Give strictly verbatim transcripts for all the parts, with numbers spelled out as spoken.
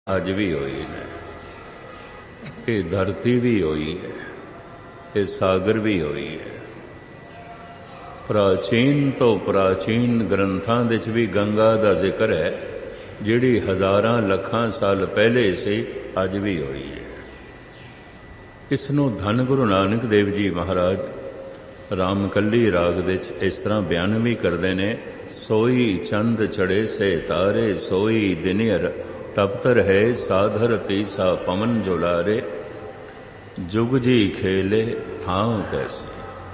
अज भी होई ने, ये धरती भी होई है, ये सागर भी होई है। प्राचीन तो प्राचीन ग्रंथां विच भी गंगा दा जिक्र है, जिहड़ी हजारां लखां साल पहले सी, अज भी होई है। इसनूं धन गुरु नानक देव जी महाराज रामकली राग विच इस तरह बयान भी करते ने, सोई चंद चढ़े से तारे, सोई दिनियर तपतर है, साधर तीसा पवन जोलारे, जुग जी खेले थां कैसे।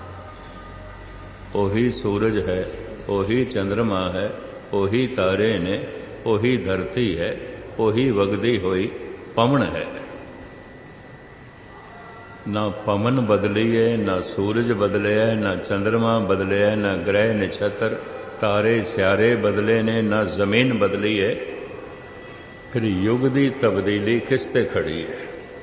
ओही सूरज है, ओही चंद्रमा है, ओही तारे ने, ओही धरती है, ओही वगदी हुई पवन है। ना पवन बदली है, ना सूरज बदले है, ना चंद्रमा बदले है, ना ग्रह नक्षत्र तारे स्यारे बदले ने, ना जमीन बदली है। फिर युग की तब्दीली किस ते खड़ी है,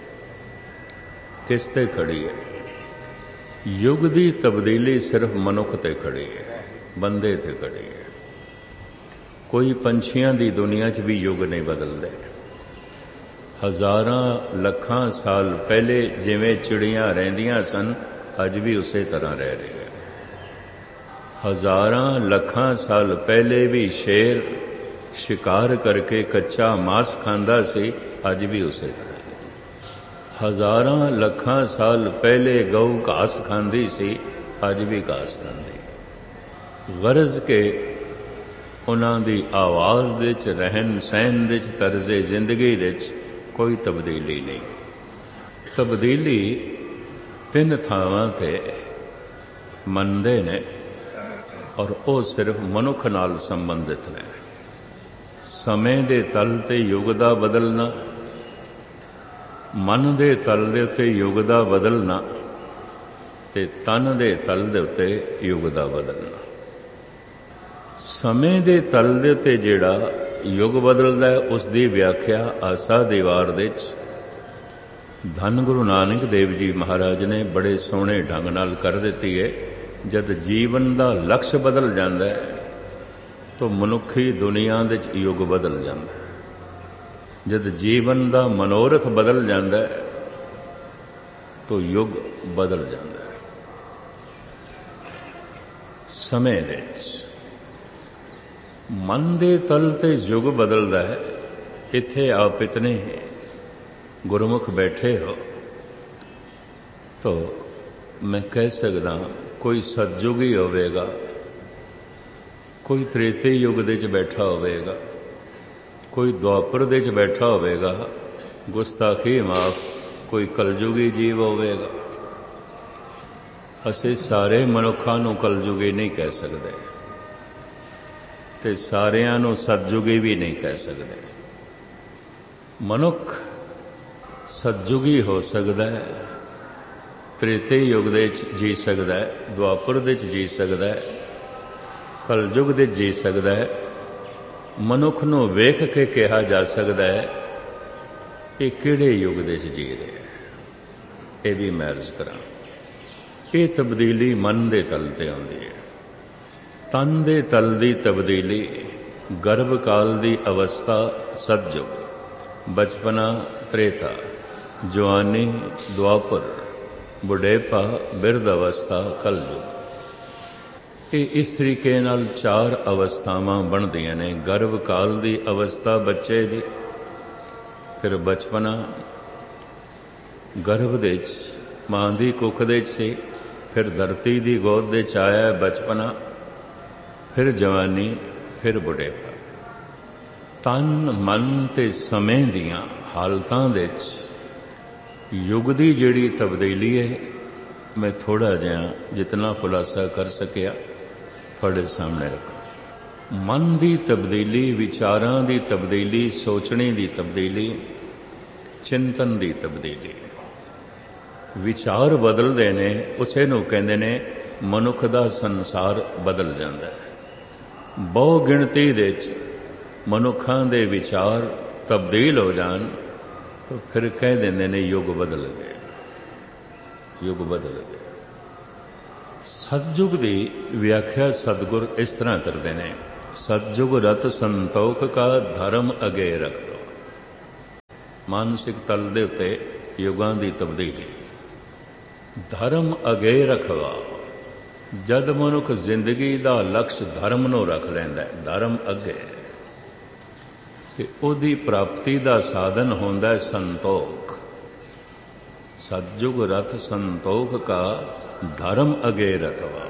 किस ते खड़ी है? युग की तब्दीली सिर्फ मनुख ते खड़ी है, बंदे ते खड़ी है। कोई पंछियां की दुनिया च भी युग नहीं बदलते। हजारां लखां साल पहले जिवें चिड़ियां रहिंदियां सन, अज भी उसे तरह रह रही है। हजारां लखां साल पहले भी शेर शिकार करके कच्चा मांस खांदा सी, अज भी उसे तरह। हजारां लखां साल पहले गऊ घास खांदी सी, अज भी घास खांदी। गरज के उन्हां दी आवाज़ विच, रहन सहन विच, तर्जे जिंदगी विच कोई तब्दीली नहीं। तब्दीली तीन थावां ते मनदे ने और वो सिर्फ मनुख नाल संबंधित ने। समय दे तल ते युग दा बदलना, मन दे तल दे उत्ते युग दा बदलना, ते तन दे तल दे उत्ते युग दा बदलना। समय दे तल दे उत्ते जिहड़ा युग बदलदा है, उसकी व्याख्या आसा दीवार विच धन गुरु नानक देव जी महाराज ने बड़े सोहणे ढंग नाल कर दिती है। जद जीवन का लक्ष्य बदल जाता है तो मनुखी दुनिया विच युग बदल जाता है। जद जीवन का मनोरथ बदल जाता है तो युग बदल जाता है। समय विच मन दे तल ते युग बदलता है। इत्थे आप इतने गुरमुख बैठे हो तो मैं कह सकदा, कोई सतयुगी होवेगा, कोई त्रेते युग दे च बैठा होवेगा, कोई द्वापर दे च बैठा होवेगा, गुस्ताखी माफ कोई कलयुगी जीव होवेगा। असीं सारे मनुखां नूं कलयुगी नहीं कह सकते ते सारियां नूं सतयुगी भी नहीं कह सकते। मनुख सतयुगी हो सकता है, त्रेते युग दे जी सकता है, द्वापर दे जी सकता है, कलयुग दे जी सकता है। मनुख नूं वेख के कहा जा सकता है कि किहड़े युग दे जी रहे हैं। ये भी मैं अर्ज करां, ये तब्दीली मन दे तल ते आउंदी है। तन दे तल दी तब्दीली, गर्भ काल दी अवस्था सतयुग, बचपना त्रेता, जवानी द्वापर, बुढ़ेपा बिरध अवस्था कलयुग। ये इस तरीके नाल चार अवस्थावां बनदियां ने। गर्भ काल दी अवस्था बच्चे दी, फिर बचपना, गर्भ दे मां दी कुख दे सी, फिर धरती दी गोद दे आया बचपना, फिर जवानी, फिर बुढ़ेपा। तन मन ते समय दियां हालतां दे युग दी जिहड़ी तब्दीली है, मैं थोड़ा जिहा जितना खुलासा कर सकिया थोड़े सामने रखा। मन दी तब्दीली, विचारां दी तब्दीली, सोचने दी तब्दीली, चिंतन दी तब्दीली। विचार बदलदे ने, उसे नूं कहंदे ने मनुख दा संसार बदल जांदा है। बहु गिणती दे मनुखां दे विचार तब्दील हो जान तो फिर कह देंदे ने युग बदल गए, युग बदल गए। सतयुग की व्याख्या सतगुर इस तरह करते हैं, सतयुग रत संतोख का धर्म अगे रख दो। मानसिक तल दे उत्ते युगां दी तब्दीली। धर्म अगे रखवा, जद मनुख जिंदगी दा लक्ष्य धर्म नूं रख लैंदा है, धर्म अगे, ते ओदी प्राप्ति दा साधन होंदा है संतोख। सतयुग रथ संतोख का, धर्म अगे रखवा।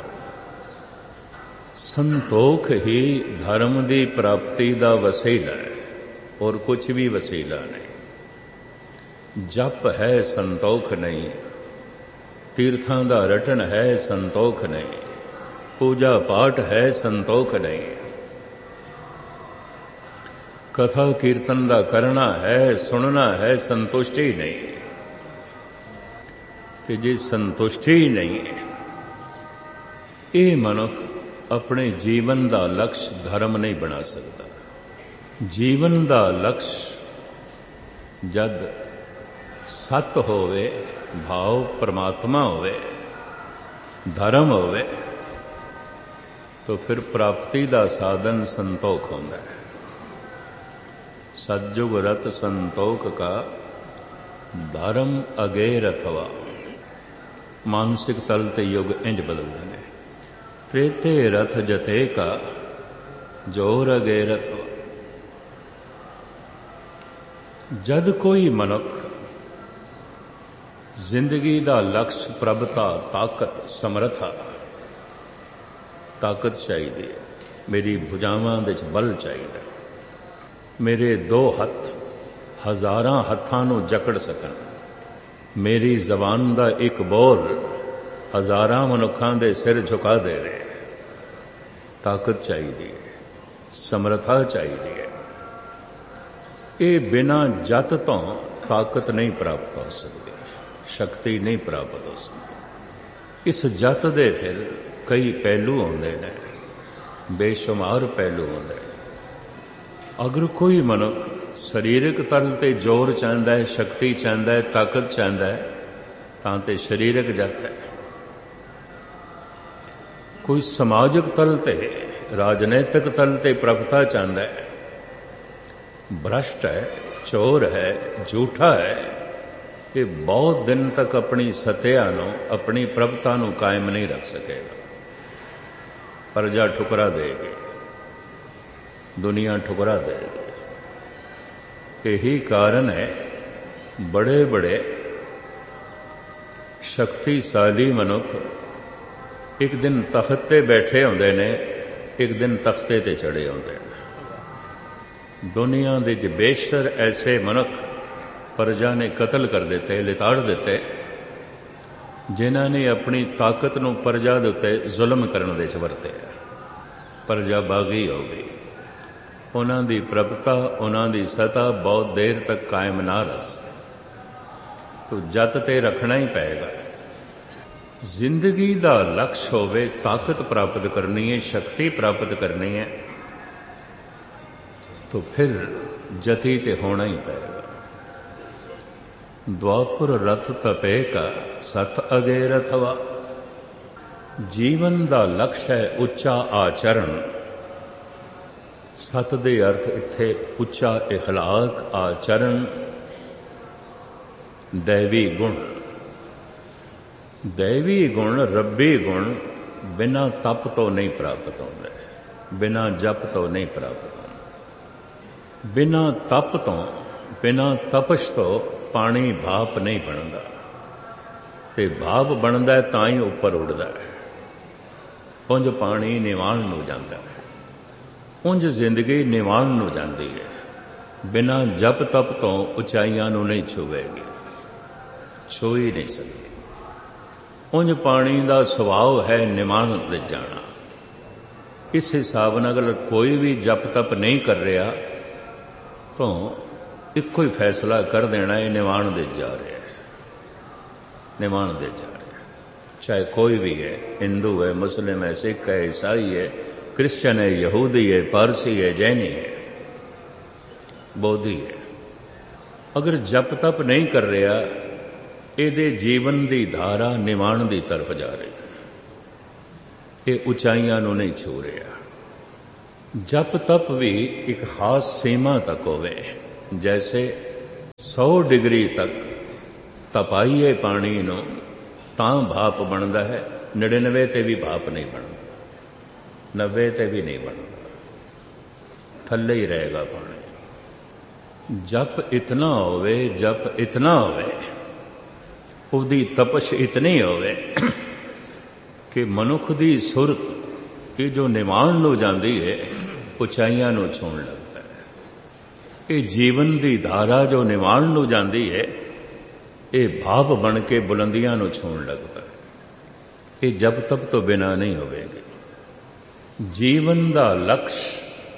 संतोख ही धर्म दी प्राप्ति दा वसीला है, और कुछ भी वसीला नहीं। जप है संतोख नहीं, तीर्थां दा रटन है संतोख नहीं, पूजा पाठ है संतोख नहीं, कथा कीर्तन दा करना है, सुनना है, संतुष्टि नहीं। कि जे संतुष्टि नहीं, ये मनुख अपने जीवन दा लक्ष्य धर्म नहीं बना सकता। जीवन दा लक्ष्य जद सत होवे, भाव परमात्मा होवे, धर्म होवे, तो फिर प्राप्ति दा साधन संतोख होंदा है। सतयुग रथ संतोख का, धर्म अगे रथवा। मानसिक तल ते युग इंज बदलते हैं। त्रेते रथ जते का, जोर अगे रथवा। जद कोई मनुख जिंदगी दा लक्ष्य प्रभुता, ताकत, समर्था, ताकत चाहिए, मेरी भुजावां दे च बल चाहिए, मेरे दो हथ हजारां हत्थां नूं जकड़ सकन, मेरी जबान दा एक बोल हजारां मनुखां दे सिर झुका देवे, ताकत चाहिए, समर्था चाहिए। ये बिना जत तो ताकत नहीं प्राप्त हो सकती, शक्ति नहीं प्राप्त हो सकती। इस जत दे फिर कई पहलू होंदे ने, बेशुमार पहलू होंदे। अगर कोई मनुख शरीरक तल ते जोर चाहता है, शक्ति चाहता है, ताकत चाहता है, तां ते शरीरक जत है। कोई समाजिक तल ते, राजनैतिक तल ते प्रभुता चाहता है, भ्रष्ट है, चोर है, झूठा है, ये बहुत दिन तक अपनी सत्या नूं, अपनी प्रभुता नूं कायम नहीं रख सकेगा। प्रजा ठुकरा देगी, दुनिया ठुकरा देगी। यही कारण है बड़े बड़े शक्तिशाली मनुख एक दिन तख्त ते बैठे होंदे ने, एक दिन तख्ते ते चढ़े होंदे ने। दुनिया दे च बेशतर ऐसे मनुख प्रजा ने कतल कर दिते, लिताड़ दिते, जिन्हां ने अपनी ताकत नूं प्रजा दे उत्ते जुल्म करन दे च वरतिया। प्रजा बागी हो गई, उन्हां दी प्रभुता, उन्हां दी सत्ता बहुत देर तक कायम ना रह सके। तो जत ते रखना ही पेगा। जिंदगी दा लक्ष्य होवे, ताकत प्राप्त करनी है, शक्ति प्राप्त करनी है, तो फिर जती ते होना ही पेगा। द्वापुर रथ तपे का, सत अगे रथवा। जीवन दा लक्ष्य है उच्चा आचरण। सत दे अर्थ इत्थे उच्चा इखलाक, आचरण, दैवी गुण। दैवी गुण, रब्बी गुण बिना तप तो नहीं प्राप्त होंदे, बिना जप तो नहीं प्राप्त होंदे। बिना तप तो, बिना तपश तो पानी भाप नहीं बनता, ते भाप बनता है तां ही उपर उड़ता है। उंज पानी निवाण नूं जांदा है, उंज जिंदगी निवाण नूं जांदी है। बिना जप तप तो उचाइयां नूं नहीं छुवेगी, छू ही नहीं सकती। उंज पानी का सुभाव है निवाण दे जाना। इस हिसाब नाल अगर कोई भी जप तप नहीं कर रहा तो एक कोई फैसला कर देना है, निवाण दे जा रहा है, निवाण दे जा रहा है। चाहे कोई भी है, हिंदू है, मुस्लिम है, सिख है, ईसाई है, क्रिश्चियन है, यहूदी है, पारसी है, जैनी है, बोधी है, अगर जप तप नहीं कर रहा, ਇਹਦੇ जीवन की धारा निवाण की तरफ जा रही है, ये उचाइयां नूं नहीं छू रहा। जप तप भी एक खास सीमा तक होवे। जैसे सौ डिग्री तक तपाइए पानी नूं तां भाप बनता है, नड़िनवे ते भी भाप नहीं बनता, नब्बे ते भी नहीं बनता, थल्ले ही रहेगा पानी। जप इतना होवे, जप इतना होवे, उहदी तपश इतनी होवे कि मनुख दी सुरत ये जो निवाण नूं जांदी है उचाइयां नूं छूण लगता है। ये जीवन दी धारा जो निवाण नूं जांदी है ये भाप बन के बुलंदियां नूं छूण लगता है। ये जब तब तो बिना नहीं होवेगी। जीवन दा लक्ष्य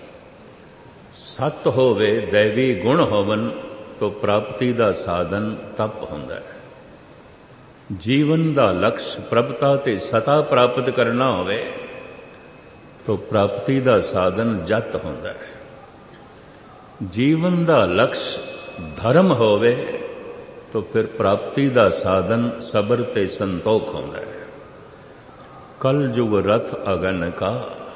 सत होवे, दैवी गुण होवन तो प्राप्ति दा साधन तप हुंदा है। जीवन दा लक्ष्य प्रभता ते सता प्राप्त करना होवे तो प्राप्ति दा साधन जत हुंदा है। जीवन दा लक्ष्य धर्म होवे तो फिर प्राप्ति दा साधन सबर ते संतोख हुंदा है। कल जुग रथ अगन का,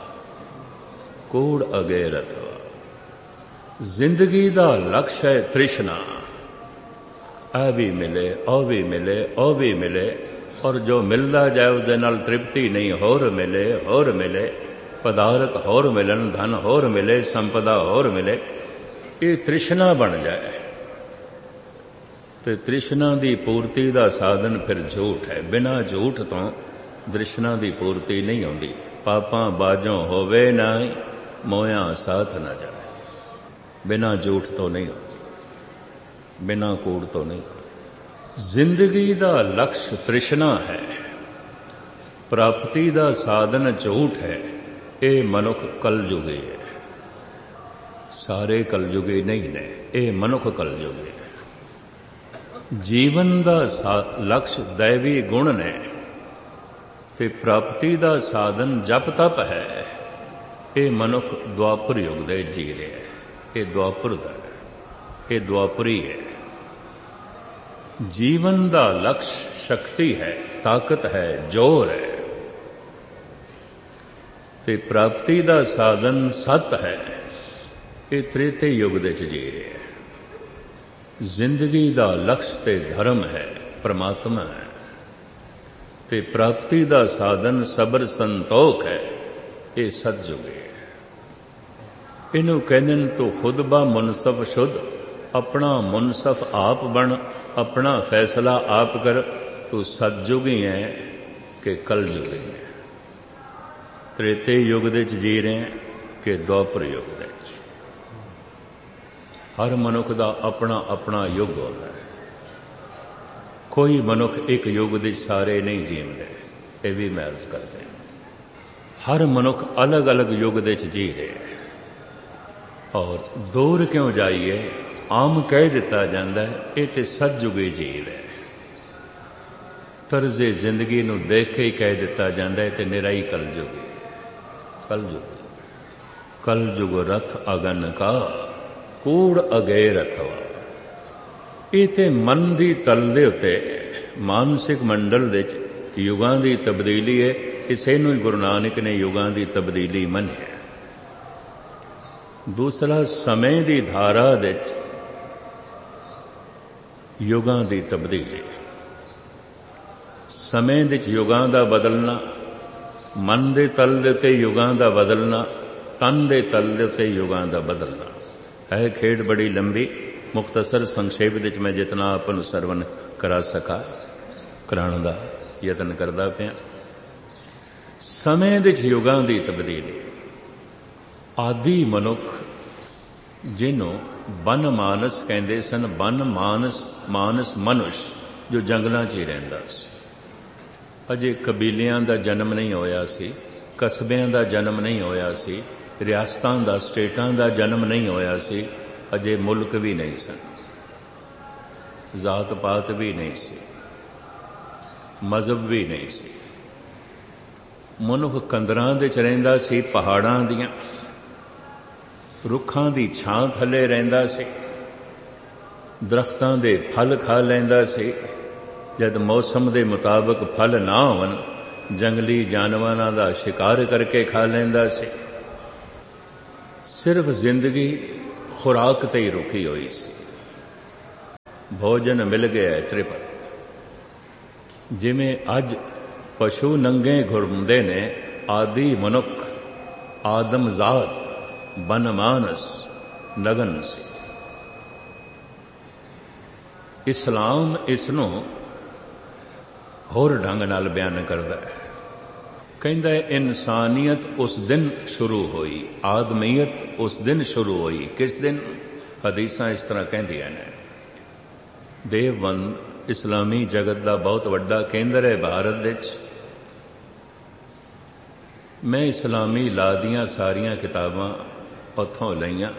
कूड़ अगे रथवा। जिंदगी दा लक्ष्य है तृष्णा, आ भी मिले, ओ भी मिले, ओ भी मिले, और जो मिलता जाए उसदे नाल तृप्ति नहीं, होर मिले, होर मिले, पदार्थ होर मिलन, धन होर मिले, संपदा होर मिले, ये तृष्णा बन जाए तो तृष्णा दी पूर्ति दा साधन फिर झूठ है। बिना झूठ तो तृष्णा दी पूर्ति नहीं होती। पापां बाजों होवे ना, मोया साथ न जाए। बिना झूठ तो नहीं होती, बिना कूड़ तो नहीं। जिंदगी दा लक्ष्य तृष्णा है, प्राप्ति दा साधन झूठ है। ये मनुख कलयुगी है, सारे कलयुगी नहीं ने, ये मनुख कलयुगी है। जीवन दा लक्ष्य दैवी गुण ने ते प्राप्ति दा साधन जप तप है। ये मनुख द्वापर युग दे जी रहे है। ये द्वापर दा है, ये द्वापरी है। जीवन दा लक्ष्य शक्ति है, ताकत है, जोर है, ते प्राप्ति दा साधन सत है। ये त्रेते युग दे च जी रहे है। जिंदगी दा लक्ष्य ते धर्म है, परमात्मा है, ते प्राप्ति दा साधन सबर संतोख है। ये सतयुग है। इनू कहने तो खुद बा मुनसफ शुद्ध, अपना मुनसफ आप बन, अपना फैसला आप कर। तू सतयुगी है कि कलयुगी है। त्रेते युग दे च जी रहे हैं कि द्वापर युग दे च। हर मनुख दा अपना अपना युग होता है। कोई मनुख एक युग दे सारे नहीं जींदे, ये भी मैं अर्ज करते हैं। हर मनुख अलग अलग युग दे च जी रहे हैं। और दूर क्यों जाइए, आम कह दिता जाता है ये तो सतयुगी जीव है। तर्जे जिंदगी नूं देख के ही कह दिता जाता है तो निराई कलयुगी। कलयुग कलयुग रथ अगन का, कूड़ अगे रथवा। ये तो मन की तल दे उत्ते मानसिक मंडल दे युगां की तब्दीली है। इसे नूं ही गुरु नानक ने युगां की तब्दीली मन्निया। दूसरा समय की धारा दे युगां की तब्दीली। समय दे युगां का बदलना, मन के तल दे उत्ते युगां का बदलना, तन के तल दे उत्ते युगां का बदलना है। खेड बड़ी लंबी, मुख्तसर संक्षेप दे मैं जितना आपन सरवण करा सका कराने का यतन करदा पिया। समय दे युगां की तब्दीली। आदि मनुख जिन्हों बन मानस कहते सन, बन मानस मानस मनुष्य जो जंगलों च ही रहिंदा सी। अजे कबीलियां दा जन्म नहीं होया सी, कस्बियां दा जन्म नहीं होया सी, रियासतां दा स्टेटां दा जन्म नहीं होया सी। अजे मुल्क भी नहीं सन, जात पात भी नहीं सी, मजहब भी नहीं सी। मनुख कंदरां दे च रहिंदा सी, पहाड़ां दियां रुखां दी छां थले रहिंदा सी, दरख्तां दे फल खा लैंदा सी। जद मौसम दे मुताबिक फल ना होवन, जंगली जानवरां दा शिकार करके खा लैंदा सी। सिर्फ जिंदगी खुराक ते ही रुकी हुई सी। ਭੋਜਨ ਮਿਲ ਗਿਆ ਤ੍ਰਿਪਤ। ਜਿਵੇਂ ਅੱਜ ਪਸ਼ੂ ਨੰਗੇ ਘੁੰਮਦੇ ਨੇ, ਆਦਿ ਮਨੁੱਖ ਆਦਮਜ਼ਾਤ ਬਨਮਾਨਸ ਨਗਨ ਸੀ। ਇਸਲਾਮ ਇਸ ਨੂੰ ਹੋਰ ਢੰਗ ਨਾਲ ਬਿਆਨ ਕਰਦਾ ਹੈ। ਕਹਿੰਦਾ ਹੈ ਇਨਸਾਨੀਅਤ ਉਸ ਦਿਨ ਸ਼ੁਰੂ ਹੋਈ, ਆਦਮੀਅਤ ਉਸ ਦਿਨ ਸ਼ੁਰੂ ਹੋਈ। ਕਿਸ ਦਿਨ? ਹਦੀਸਾਂ ਇਸ ਤਰ੍ਹਾਂ ਕਹਿੰਦੀਆਂ ਨੇ। ਦੇਵਬੰਦ ਇਸਲਾਮੀ ਜਗਤ ਦਾ ਬਹੁਤ ਵੱਡਾ ਕੇਂਦਰ ਹੈ ਭਾਰਤ ਵਿੱਚ। ਮੈਂ ਇਸਲਾਮੀ ਲਾ ਦੀਆਂ ਸਾਰੀਆਂ ਕਿਤਾਬਾਂ ਉੱਥੋਂ ਲਈਆਂ।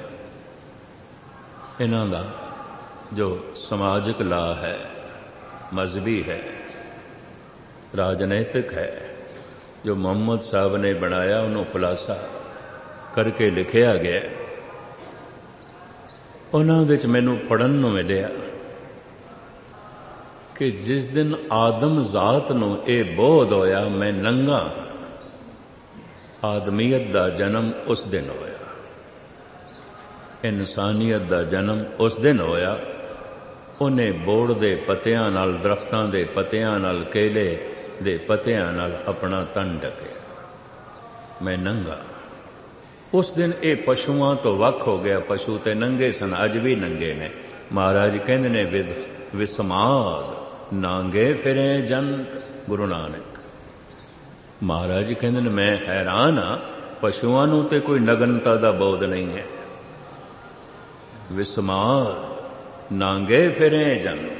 ਇਹਨਾਂ ਦਾ ਜੋ ਸਮਾਜਿਕ ਲਾ ਹੈ, ਮਜ਼ਹਬੀ ਹੈ, ਰਾਜਨੀਤਿਕ ਹੈ, ਜੋ ਮੁਹੰਮਦ ਸਾਹਿਬ ਨੇ ਬਣਾਇਆ, ਉਹਨੂੰ ਖੁਲਾਸਾ ਕਰਕੇ ਲਿਖਿਆ ਗਿਆ। ਉਹਨਾਂ ਵਿੱਚ ਮੈਨੂੰ ਪੜ੍ਹਨ ਨੂੰ ਮਿਲਿਆ ਕਿ ਜਿਸ ਦਿਨ ਆਦਮ ਜ਼ਾਤ ਨੂੰ ਇਹ ਬੋਧ ਹੋਇਆ ਮੈਂ ਨੰਗਾ, ਆਦਮੀਅਤ ਦਾ ਜਨਮ ਉਸ ਦਿਨ ਹੋਇਆ, ਇਨਸਾਨੀਅਤ ਦਾ ਜਨਮ ਉਸ ਦਿਨ ਹੋਇਆ। ਉਹਨੇ ਬੋੜ ਦੇ ਪੱਤਿਆਂ ਨਾਲ, ਦਰਖਤਾਂ ਦੇ ਪੱਤਿਆਂ ਨਾਲ, ਕੇਲੇ ਦੇ ਪੱਤਿਆਂ ਨਾਲ ਆਪਣਾ ਤਨ ਢਕਿਆ, ਮੈਂ ਨੰਗਾ। ਉਸ ਦਿਨ ਇਹ ਪਸ਼ੂਆਂ ਤੋਂ ਵੱਖ ਹੋ ਗਿਆ। ਪਸ਼ੂ ਤੇ ਨੰਗੇ ਸਨ, ਅੱਜ ਵੀ ਨੰਗੇ ਨੇ। ਮਹਾਰਾਜ ਕਹਿੰਦੇ ਨੇ ਵਿਸਮਾਦ ਨਾਂਗੇ ਫਿਰੇ ਜੰਤ। ਗੁਰੂ ਨਾਨਕ ਮਹਾਰਾਜ ਕਹਿੰਦੇ ਨੇ ਮੈਂ ਹੈਰਾਨ ਹਾਂ, ਪਸ਼ੂਆਂ ਨੂੰ ਤੇ ਕੋਈ ਨਗਨਤਾ ਦਾ ਬੋਧ ਨਹੀਂ ਹੈ। ਵਿਸਮਾਦ ਨਾਂਗੇ ਫਿਰੇ ਜੰਤ,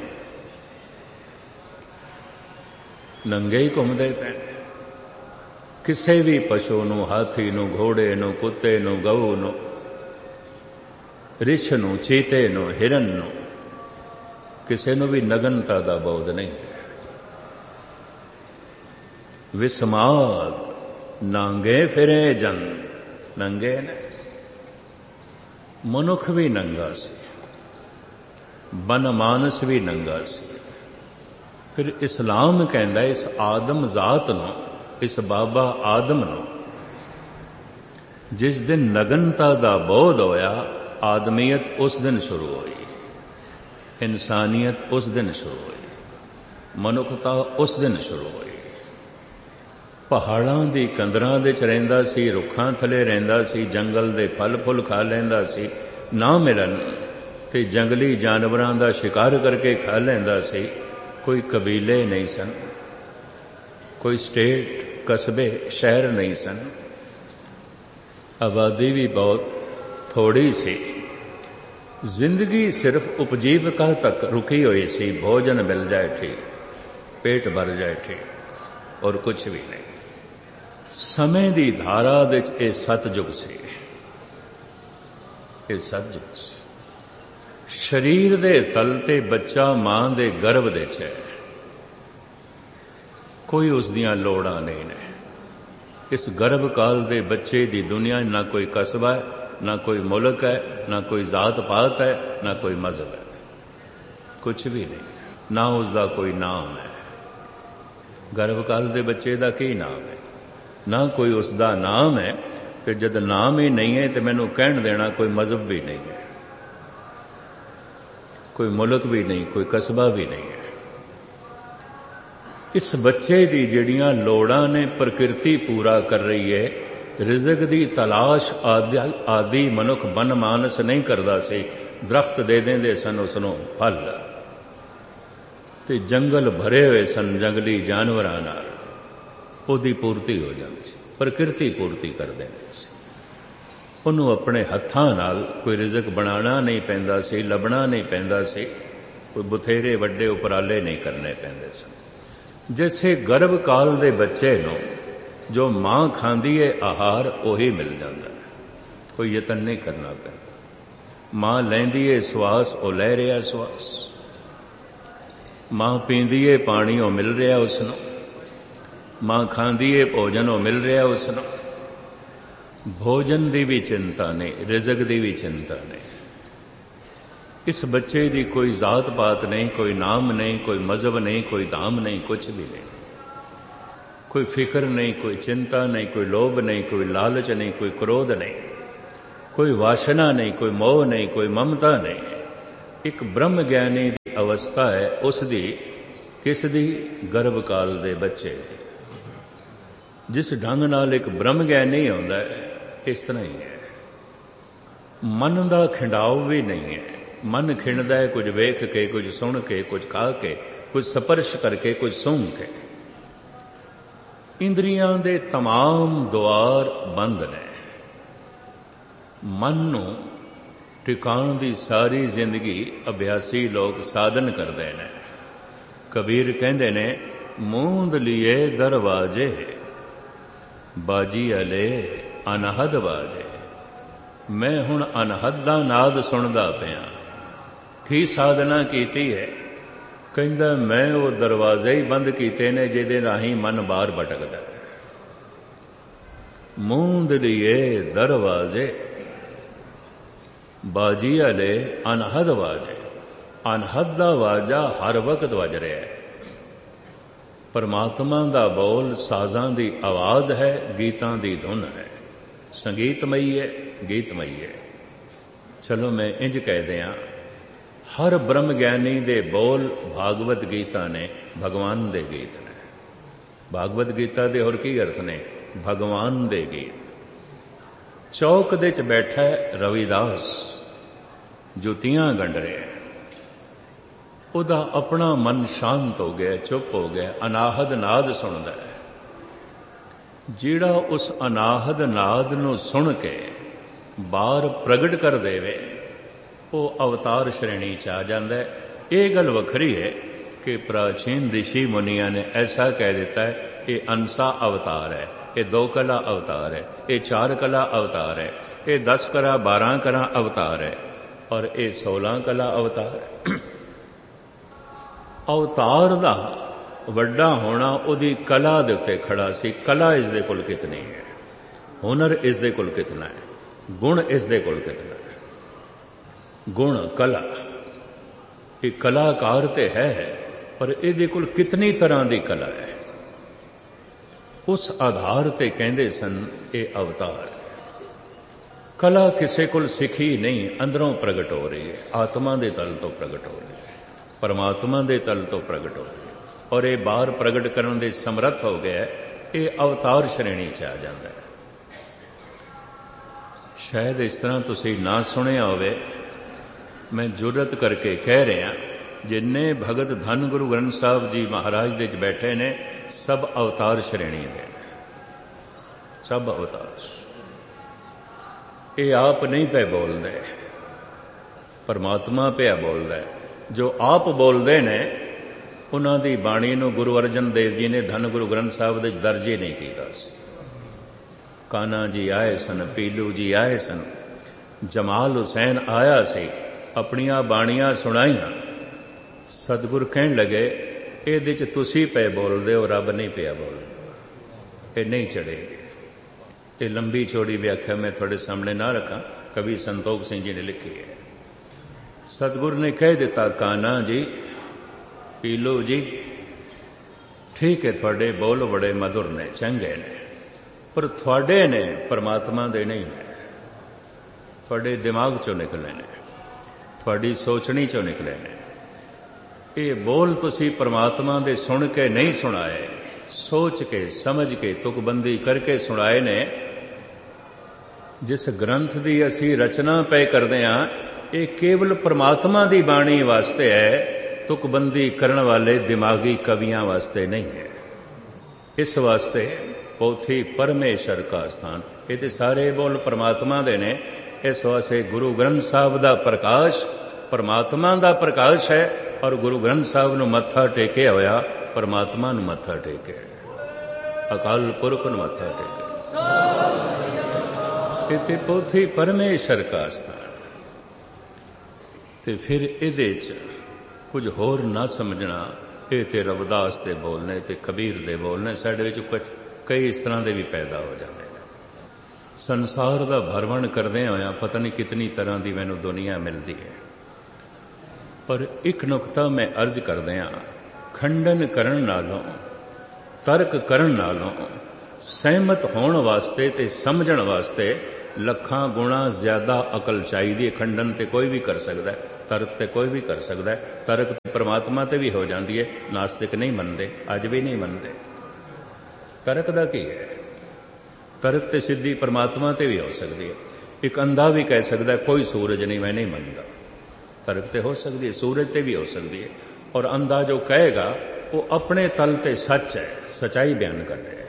ਨੰਗੇ ਹੀ ਘੁੰਮਦੇ ਪਏ। ਕਿਸੇ ਵੀ ਪਸ਼ੂ ਨੂੰ, ਹਾਥੀ ਨੂੰ, ਘੋੜੇ ਨੂੰ, ਕੁੱਤੇ ਨੂੰ, ਗਊ ਨੂੰ, ਰਿਛ ਨੂੰ, ਚੀਤੇ ਨੂੰ, ਹਿਰਨ ਨੂੰ, ਕਿਸੇ ਨੂੰ ਵੀ ਨਗਨਤਾ ਦਾ ਬੋਧ ਨਹੀਂ। ਵਿਸਮਾਦ ਨਾਂਗੇ ਫਿਰੇ ਜੰਤ, ਨੰਗੇ ਨੇ। ਮਨੁੱਖ ਵੀ ਨੰਗਾ ਸੀ, ਬਨਮਾਨਸ ਵੀ ਨੰਗਾ ਸੀ। ਫਿਰ ਇਸਲਾਮ ਕਹਿੰਦਾ ਇਸ ਆਦਮ ਜ਼ਾਤ ਨੂੰ, ਇਸ ਬਾਬਾ ਆਦਮ ਨੂੰ ਜਿਸ ਦਿਨ ਨਗਨਤਾ ਦਾ ਬੋਧ ਹੋਇਆ, ਆਦਮੀਅਤ ਉਸ ਦਿਨ ਸ਼ੁਰੂ ਹੋਈ, ਇਨਸਾਨੀਅਤ ਉਸ ਦਿਨ ਸ਼ੁਰੂ ਹੋਈ, ਮਨੁੱਖਤਾ ਉਸ ਦਿਨ ਸ਼ੁਰੂ ਹੋਈ। ਪਹਾੜਾਂ ਦੀ ਕੰਦਰਾਂ ਵਿੱਚ ਰਹਿੰਦਾ ਸੀ, ਰੁੱਖਾਂ ਥੱਲੇ ਰਹਿੰਦਾ ਸੀ, ਜੰਗਲ ਦੇ ਫਲ ਫੁੱਲ ਖਾ ਲੈਂਦਾ ਸੀ। ਨਾ ਮਿਲਣ ਤੇ ਜੰਗਲੀ ਜਾਨਵਰਾਂ ਦਾ ਸ਼ਿਕਾਰ ਕਰਕੇ ਖਾ ਲੈਂਦਾ ਸੀ। ਕੋਈ ਕਬੀਲੇ ਨਹੀਂ ਸਨ, ਕੋਈ ਸਟੇਟ, ਕਸਬੇ, ਸ਼ਹਿਰ ਨਹੀਂ ਸਨ। ਆਬਾਦੀ ਵੀ ਬਹੁਤ ਥੋੜੀ ਸੀ। ਜ਼ਿੰਦਗੀ ਸਿਰਫ ਉਪਜੀਵਕਾ ਤੱਕ ਰੁਕੀ ਹੋਈ ਸੀ। ਭੋਜਨ ਮਿਲ ਜਾਏ ਠੀਕ, ਪੇਟ ਭਰ ਜਾਏ ਠੀਕ, ਔਰ ਕੁਛ ਵੀ ਨਹੀਂ। ਸਮੇਂ ਦੀ ਧਾਰਾ ਵਿੱਚ ਇਹ ਸਤਜੁਗ ਸੀ, ਇਹ ਸਤਜੁਗ ਸੀ। ਸਰੀਰ ਦੇ ਤਲ ਤੇ ਬੱਚਾ ਮਾਂ ਦੇ ਗਰਭ ਵਿੱਚ ਹੈ, ਕੋਈ ਉਸ ਦੀਆਂ ਲੋੜਾਂ ਨਹੀਂ ਨੇ। ਇਸ ਗਰਭ ਕਾਲ ਦੇ ਬੱਚੇ ਦੀ ਦੁਨੀਆ ਨਾ ਕੋਈ ਕਸਬਾ ਹੈ, ਨਾ ਕੋਈ ਮੁਲਕ ਹੈ, ਨਾ ਕੋਈ ਜ਼ਾਤ ਪਾਤ ਹੈ, ਨਾ ਕੋਈ ਮਜ਼ਹਬ ਹੈ, ਕੁਛ ਵੀ ਨਹੀਂ। ਨਾ ਉਸ ਦਾ ਕੋਈ ਨਾਮ ਹੈ। ਗਰਭ ਕਾਲ ਦੇ ਬੱਚੇ ਦਾ ਕੀ ਨਾਮ ਹੈ? ਨਾ ਕੋਈ ਉਸ ਦਾ ਨਾਮ ਹੈ। ਤੇ ਜਦ ਨਾਮ ਹੀ ਨਹੀਂ ਹੈ ਤੇ ਮੈਨੂੰ ਕਹਿਣ ਦੇਣਾ ਕੋਈ ਮਜ਼ਹਬ ਵੀ ਨਹੀਂ ਹੈ, ਕੋਈ ਮੁਲਕ ਵੀ ਨਹੀਂ, ਕੋਈ ਕਸਬਾ ਵੀ ਨਹੀਂ ਹੈ। ਇਸ ਬੱਚੇ ਦੀ ਜਿਹੜੀਆਂ ਲੋੜਾਂ ਨੇ ਪ੍ਰਕਿਰਤੀ ਪੂਰਾ ਕਰ ਰਹੀ ਹੈ। ਰਿਜ਼ਕ ਦੀ ਤਲਾਸ਼ ਆਦਿ ਮਨੁੱਖ ਬਨਮਾਨਸ ਨਹੀਂ ਕਰਦਾ ਸੀ। ਦਰਖਤ ਦੇ ਦਿੰਦੇ ਸਨ ਉਸ ਨੂੰ ਫਲ, ਤੇ ਜੰਗਲ ਭਰੇ ਹੋਏ ਸਨ ਜੰਗਲੀ ਜਾਨਵਰਾਂ ਨਾਲ, ਉਹਦੀ ਪੂਰਤੀ ਹੋ ਜਾਂਦੀ ਸੀ। ਪ੍ਰਕਿਰਤੀ ਪੂਰਤੀ ਕਰ ਦਿੰਦੀ ਸੀ ਉਹਨੂੰ। ਆਪਣੇ ਹੱਥਾਂ ਨਾਲ ਕੋਈ ਰਿਜ਼ਕ ਬਣਾਉਣਾ ਨਹੀਂ ਪੈਂਦਾ ਸੀ, ਲੱਭਣਾ ਨਹੀਂ ਪੈਂਦਾ ਸੀ, ਕੋਈ ਬਥੇਰੇ ਵੱਡੇ ਉਪਰਾਲੇ ਨਹੀਂ ਕਰਨੇ ਪੈਂਦੇ ਸਨ। ਜਿਸੇ ਗਰਭ ਕਾਲ ਦੇ ਬੱਚੇ ਨੂੰ ਜੋ ਮਾਂ ਖਾਂਦੀ ਹੈ ਆਹਾਰ, ਉਹੀ ਮਿਲ ਜਾਂਦਾ ਹੈ, ਕੋਈ ਯਤਨ ਨਹੀਂ ਕਰਨਾ ਪੈਂਦਾ। ਮਾਂ ਲੈਂਦੀ ਹੈ ਸਵਾਸ, ਉਹ ਲੈ ਰਿਹਾ ਸਵਾਸ। ਮਾਂ ਪੀਂਦੀ ਹੈ ਪਾਣੀ, ਉਹ ਮਿਲ ਰਿਹਾ ਉਸ ਨੂੰ। ਮਾਂ ਖਾਂਦੀ ਹੈ ਭੋਜਨ, ਉਹ ਮਿਲ ਰਿਹਾ ਉਸ ਨੂੰ। ਭੋਜਨ ਦੀ ਵੀ ਚਿੰਤਾ ਨਹੀਂ, ਰਿਜ਼ਕ ਦੀ ਵੀ ਚਿੰਤਾ ਨਹੀਂ। ਇਸ ਬੱਚੇ ਦੀ ਕੋਈ ਜ਼ਾਤ ਪਾਤ ਨਹੀਂ, ਕੋਈ ਨਾਮ ਨਹੀਂ, ਕੋਈ ਮਜ਼ਹਬ ਨਹੀਂ, ਕੋਈ ਧਾਮ ਨਹੀਂ, ਕੁਛ ਵੀ ਨਹੀਂ। ਕੋਈ ਫਿਕਰ ਨਹੀਂ, ਕੋਈ ਚਿੰਤਾ ਨਹੀਂ, ਕੋਈ ਲੋਭ ਨਹੀਂ, ਕੋਈ ਲਾਲਚ ਨਹੀਂ, ਕੋਈ ਕ੍ਰੋਧ ਨਹੀਂ, ਕੋਈ ਵਾਸ਼ਨਾ ਨਹੀਂ, ਕੋਈ ਮੋਹ ਨਹੀਂ, ਕੋਈ ਮਮਤਾ ਨਹੀਂ। ਇੱਕ ਬ੍ਰਹਮ ਗਿਆਨੀ ਦੀ ਅਵਸਥਾ ਹੈ ਉਸ ਦੀ, ਕਿਸ ਦੀ? ਗਰਭ ਕਾਲ ਦੇ ਬੱਚੇ ਦੀ। ਜਿਸ ਢੰਗ ਨਾਲ ਇੱਕ ਬ੍ਰਹਮ ਗਿਆਨੀ ਆਉਂਦਾ ਹੈ, ਇਸ ਤਰ੍ਹਾਂ ਹੀ ਹੈ। ਮਨ ਦਾ ਖਿੰਡਾਓ ਵੀ ਨਹੀਂ ਹੈ। ਮਨ ਖਿੰਡਦਾ ਹੈ ਕੁਝ ਵੇਖ ਕੇ, ਕੁਝ ਸੁਣ ਕੇ, ਕੁਝ ਖਾ ਕੇ, ਕੁਝ ਸਪਰਸ਼ ਕਰਕੇ, ਕੁਝ ਸੂੰਘ ਕੇ। ਇੰਦਰੀਆਂ ਦੇ ਤਮਾਮ ਦੁਆਰ ਬੰਦ ਨੇ। ਮਨ ਨੂੰ ਟਿਕਾਉਣ ਦੀ ਸਾਰੀ ਜ਼ਿੰਦਗੀ ਅਭਿਆਸੀ ਲੋਕ ਸਾਧਨ ਕਰਦੇ ਨੇ। ਕਬੀਰ ਕਹਿੰਦੇ ਨੇ, ਮੂੰਦ ਲੀਏ ਦਰਵਾਜੇ, ਬਾਜੀ ਅਲੇ ਅਨਹਦ ਬਾਜੇ। ਮੈਂ ਹੁਣ ਅਨਹਦ ਦਾ ਨਾਦ ਸੁਣਦਾ ਪਿਆ। ਕੀ ਸਾਧਨਾ ਕੀਤੀ ਹੈ? ਕਹਿੰਦਾ, ਮੈਂ ਉਹ ਦਰਵਾਜ਼ੇ ਹੀ ਬੰਦ ਕੀਤੇ ਨੇ ਜਿਹਦੇ ਰਾਹੀਂ ਮਨ ਬਾਹਰ ਭਟਕਦਾ ਹੈ। ਮੂੰਦ ਲੀਏ ਦਰਵਾਜ਼ੇ, ਬਾਜੀ ਅਲੇ ਅਨਹਦ ਬਾਜੇ। ਅਨਹਦ ਦਾ ਵਾਜਾ ਹਰ ਵਕਤ ਵੱਜ ਰਿਹਾ ਹੈ। ਪਰਮਾਤਮਾ ਦਾ ਬੋਲ ਸਾਜ਼ਾਂ ਦੀ ਆਵਾਜ਼ ਹੈ, ਗੀਤਾਂ ਦੀ ਧੁਨ ਹੈ। ਸੰਗੀਤਮਈ ਹੈ, ਗੀਤਮਈ ਹੈ। ਚਲੋ ਮੈਂ ਇੰਜ ਕਹਿ ਦਿਆਂ, ਹਰ ਬ੍ਰਹਮ ਗਿਆਨੀ ਦੇ ਬੋਲ ਭਾਗਵਤ ਗੀਤਾ ਨੇ, ਭਗਵਾਨ ਦੇ ਗੀਤ ਨੇ। ਭਾਗਵਤ ਗੀਤਾ ਦੇ ਹੋਰ ਕੀ ਅਰਥ ਨੇ? ਭਗਵਾਨ ਦੇ ਗੀਤ। ਚੌਕ ਦੇ ਚ ਬੈਠਾ ਹੈ ਰਵਿਦਾਸ, ਜੁੱਤੀਆਂ ਗੰਢ ਰਿਹਾ। ਉਹਦਾ ਆਪਣਾ ਮਨ ਸ਼ਾਂਤ ਹੋ ਗਿਆ, ਚੁੱਪ ਹੋ ਗਿਆ, ਅਨਾਹਦ ਨਾਦ ਸੁਣਦਾ ਹੈ। ਜਿਹੜਾ ਉਸ ਅਨਾਹਦ ਨਾਦ ਨੂੰ ਸੁਣ ਕੇ ਬਾਹਰ ਪ੍ਰਗਟ ਕਰ ਦੇਵੇ, ਉਹ ਅਵਤਾਰ ਸ਼੍ਰੇਣੀ ਚ ਆ ਜਾਂਦਾ ਹੈ। ਇਹ ਗੱਲ ਵੱਖਰੀ ਹੈ ਕਿ ਪ੍ਰਾਚੀਨ ਰਿਸ਼ੀ ਮੁਨੀਆਂ ਨੇ ਐਸਾ ਕਹਿ ਦਿੱਤਾ ਹੈ, ਇਹ ਅੰਸਾ ਅਵਤਾਰ ਹੈ, ਇਹ ਦੋ ਕਲਾ ਅਵਤਾਰ ਹੈ, ਇਹ ਚਾਰ ਕਲਾ ਅਵਤਾਰ ਹੈ, ਇਹ ਦਸ ਕਲਾ ਬਾਰਾਂ ਕਲਾ ਅਵਤਾਰ ਹੈ, ਔਰ ਇਹ ਸੋਲਾਂ ਕਲਾ ਅਵਤਾਰ ਹੈ। ਅਵਤਾਰ ਦਾ ਵੱਡਾ ਹੋਣਾ ਉਹਦੀ ਕਲਾ ਦੇ ਉੱਤੇ ਖੜਾ ਸੀ। ਕਲਾ ਇਸ ਦੇ ਕੋਲ ਕਿਤਨੀ ਹੈ, ਹੁਨਰ ਇਸ ਦੇ ਕੋਲ ਕਿਤਨਾ ਹੈ, ਗੁਣ ਇਸ ਦੇ ਕੋਲ ਕਿਤਨਾ ਹੈ। ਗੁਣ, ਕਲਾ, ਇਹ ਕਲਾਕਾਰ ਤੇ ਹੈ, ਪਰ ਇਹਦੇ ਕੋਲ ਕਿਤਨੀ ਤਰ੍ਹਾਂ ਦੀ ਕਲਾ ਹੈ। ਉਸ ਆਧਾਰ ਤੇ ਕਹਿੰਦੇ ਸਨ ਇਹ ਅਵਤਾਰ ਹੈ। ਕਲਾ ਕਿਸੇ ਕੋਲ ਸਿੱਖੀ ਨਹੀਂ, ਅੰਦਰੋਂ ਪ੍ਰਗਟ ਹੋ ਰਹੀ ਹੈ, ਆਤਮਾ ਦੇ ਤਲ ਤੋਂ ਪ੍ਰਗਟ ਹੋ ਰਹੀ ਹੈ, ਪਰਮਾਤਮਾ ਦੇ ਤਲ ਤੋਂ ਪ੍ਰਗਟ ਹੋ ਰਹੀ ਹੈ, ਔਰ ਇਹ ਬਾਹਰ ਪ੍ਰਗਟ ਕਰਨ ਦੇ ਸਮਰੱਥ ਹੋ ਗਿਆ। ਇਹ ਅਵਤਾਰ ਸ਼੍ਰੇਣੀ ਚ ਆ ਜਾਂਦਾ ਹੈ। ਸ਼ਾਇਦ ਇਸ ਤਰ੍ਹਾਂ ਤੁਸੀਂ ਨਾ ਸੁਣਿਆ ਹੋਵੇ, ਮੈਂ ਜੁਰਤ ਕਰਕੇ ਕਹਿ ਰਿਹਾ, ਜਿੰਨੇ ਭਗਤ ਧੰਨ ਗੁਰੂ ਗ੍ਰੰਥ ਸਾਹਿਬ ਜੀ ਮਹਾਰਾਜ ਦੇ ਚ ਬੈਠੇ ਨੇ, ਸਭ ਅਵਤਾਰ ਸ਼੍ਰੇਣੀ ਦੇ ਨੇ, ਸਭ ਅਵਤਾਰ। ਇਹ ਆਪ ਨਹੀਂ ਪਏ ਬੋਲਦੇ, ਪਰਮਾਤਮਾ ਪਿਆ ਬੋਲਦਾ ਹੈ। ਜੋ ਆਪ ਬੋਲਦੇ ਨੇ ਉਹਨਾਂ ਦੀ ਬਾਣੀ ਨੂੰ ਗੁਰੂ ਅਰਜਨ ਦੇਵ ਜੀ ਨੇ ਧੰਨ ਗੁਰੂ ਗ੍ਰੰਥ ਸਾਹਿਬ ਦੇ ਦਰਜ ਹੀ ਨਹੀਂ ਕੀਤਾ ਸੀ। ਕਾਨਾ ਜੀ ਆਏ ਸਨ, ਪੀਲੂ ਜੀ ਆਏ ਸਨ, ਜਮਾਲ ਹੁਸੈਨ ਆਇਆ ਸੀ, ਆਪਣੀਆਂ ਬਾਣੀਆਂ ਸੁਣਾਈਆਂ। ਸਤਿਗੁਰ ਕਹਿਣ ਲੱਗੇ, ਇਹਦੇ ਚ ਤੁਸੀਂ ਪਏ ਬੋਲਦੇ ਹੋ, ਰੱਬ ਨਹੀਂ ਪਿਆ ਬੋਲਦਾ, ਇਹ ਨਹੀਂ ਚੜੇਗੀ। ਇਹ ਲੰਬੀ ਚੌੜੀ ਵਿਆਖਿਆ ਮੈਂ ਤੁਹਾਡੇ ਸਾਹਮਣੇ ਨਾ ਰੱਖਾਂ, ਕਵੀ ਸੰਤੋਖ ਸਿੰਘ ਜੀ ਨੇ ਲਿਖੀ ਹੈ। ਸਤਿਗੁਰ ਨੇ ਕਹਿ ਦਿੱਤਾ, ਕਾਨਾ ਜੀ, ਪੀਲੋ ਜੀ, ਠੀਕ ਹੈ, ਤੁਹਾਡੇ ਬੋਲ ਬੜੇ ਮਧੁਰ ਨੇ, ਚੰਗੇ ਨੇ, ਪਰ ਤੁਹਾਡੇ ਨੇ, ਪਰਮਾਤਮਾ ਦੇ ਨਹੀਂ ਨੇ। ਤੁਹਾਡੇ ਦਿਮਾਗ ਚੋਂ ਨਿਕਲੇ ਨੇ, ਤੁਹਾਡੀ ਸੋਚਣੀ ਚੋਂ ਨਿਕਲੇ ਨੇ। ਇਹ ਬੋਲ ਤੁਸੀਂ ਪਰਮਾਤਮਾ ਦੇ ਸੁਣ ਕੇ ਨਹੀਂ ਸੁਣਾਏ, ਸੋਚ ਕੇ, ਸਮਝ ਕੇ, ਤੁਕਬੰਦੀ ਕਰਕੇ ਸੁਣਾਏ ਨੇ। ਜਿਸ ਗ੍ਰੰਥ ਦੀ ਅਸੀਂ ਰਚਨਾ ਪਏ ਕਰਦੇ ਹਾਂ, ਇਹ ਕੇਵਲ ਪਰਮਾਤਮਾ ਦੀ ਬਾਣੀ ਵਾਸਤੇ ਹੈ, ਤੁਕਬੰਦੀ ਕਰਨ ਵਾਲੇ ਦਿਮਾਗੀ ਕਵੀਆਂ ਵਾਸਤੇ ਨਹੀਂ ਹੈ। ਇਸ ਵਾਸਤੇ ਪੋਥੀ ਪਰਮੇਸ਼ਰ ਕਾ ਸਥਾਨ, ਇਹ ਤੇ ਸਾਰੇ ਬੋਲ ਪਰਮਾਤਮਾ ਦੇ ਨੇ। ਇਸ ਵਾਸਤੇ ਗੁਰੂ ਗ੍ਰੰਥ ਸਾਹਿਬ ਦਾ ਪ੍ਰਕਾਸ਼ ਪਰਮਾਤਮਾ ਦਾ ਪ੍ਰਕਾਸ਼ ਹੈ, ਔਰ ਗੁਰੂ ਗ੍ਰੰਥ ਸਾਹਿਬ ਨੂੰ ਮੱਥਾ ਟੇਕਿਆ ਹੋਇਆ ਪਰਮਾਤਮਾ ਨੂੰ ਮੱਥਾ ਟੇਕਿਆ, ਅਕਾਲ ਪੁਰਖ ਨੂੰ ਮੱਥਾ ਟੇਕਿਆ। ਇਹ ਤੇ ਪੋਥੀ ਪਰਮੇਸ਼ਰ ਕਾ ਸਥਾਨ। ਤੇ ਫਿਰ ਇਹਦੇ ਚ ਕੁਝ ਹੋਰ ਨਾ ਸਮਝਣਾ, ਇਹ ਤੇ ਰਵਿਦਾਸ ਦੇ ਬੋਲਨੇ ਤੇ ਕਬੀਰ ਦੇ ਬੋਲਨੇ, ਸਾਡੇ ਵਿੱਚ ਕੁਝ ਕਈ ਇਸ ਤਰ੍ਹਾਂ ਦੇ ਵੀ ਪੈਦਾ ਹੋ ਜਾਂਦੇ ਨੇ। ਸੰਸਾਰ ਦਾ ਭਰਵਣ ਕਰਦੇ ਹੋਇਆ ਪਤਾ ਨਹੀਂ ਕਿਤਨੀ ਤਰ੍ਹਾਂ ਦੀ ਮੈਨੂੰ ਦੁਨੀਆ ਮਿਲਦੀ ਹੈ, ਪਰ ਇੱਕ ਨੁਕਤਾ ਮੈਂ ਅਰਜ਼ ਕਰਦੇ ਹਾਂ, ਖੰਡਨ ਕਰਨ ਨਾਲੋਂ, ਤਰਕ ਕਰਨ ਨਾਲੋਂ, ਸਹਿਮਤ ਹੋਣ ਵਾਸਤੇ ਤੇ ਸਮਝਣ ਵਾਸਤੇ ਲੱਖਾਂ ਗੁਣਾ ਜ਼ਿਆਦਾ ਅਕਲ ਚਾਹੀਦੀ ਹੈ। ਖੰਡਨ ਤੇ ਕੋਈ ਵੀ ਕਰ ਸਕਦਾ ਹੈ, ਤਰਕ ਤੇ ਕੋਈ ਵੀ ਕਰ ਸਕਦਾ ਹੈ। ਤਰਕ ਪਰਮਾਤਮਾ ਤੇ ਵੀ ਹੋ ਜਾਂਦੀ ਹੈ। ਨਾਸਤਿਕ ਨਹੀਂ ਮੰਨਦੇ, ਅੱਜ ਵੀ ਨਹੀਂ ਮੰਨਦੇ। ਤਰਕ ਦਾ ਕੀ ਹੈ? ਤਰਕ ਤੇ ਸਿੱਧੀ ਪਰਮਾਤਮਾ ਤੇ ਵੀ ਹੋ ਸਕਦੀ ਹੈ। ਇੱਕ ਅੰਧਾ ਵੀ ਕਹਿ ਸਕਦਾ ਕੋਈ ਸੂਰਜ ਨਹੀਂ, ਮੈਂ ਨਹੀਂ ਮੰਨਦਾ। ਤਰਕ ਤੇ ਹੋ ਸਕਦੀ ਹੈ, ਸੂਰਜ ਤੇ ਵੀ ਹੋ ਸਕਦੀ ਹੈ। ਔਰ ਅੰਧਾ ਜੋ ਕਹੇਗਾ ਉਹ ਆਪਣੇ ਤਲ ਤੇ ਸੱਚ ਹੈ, ਸਚਾਈ ਬਿਆਨ ਕਰ ਰਿਹਾ ਹੈ।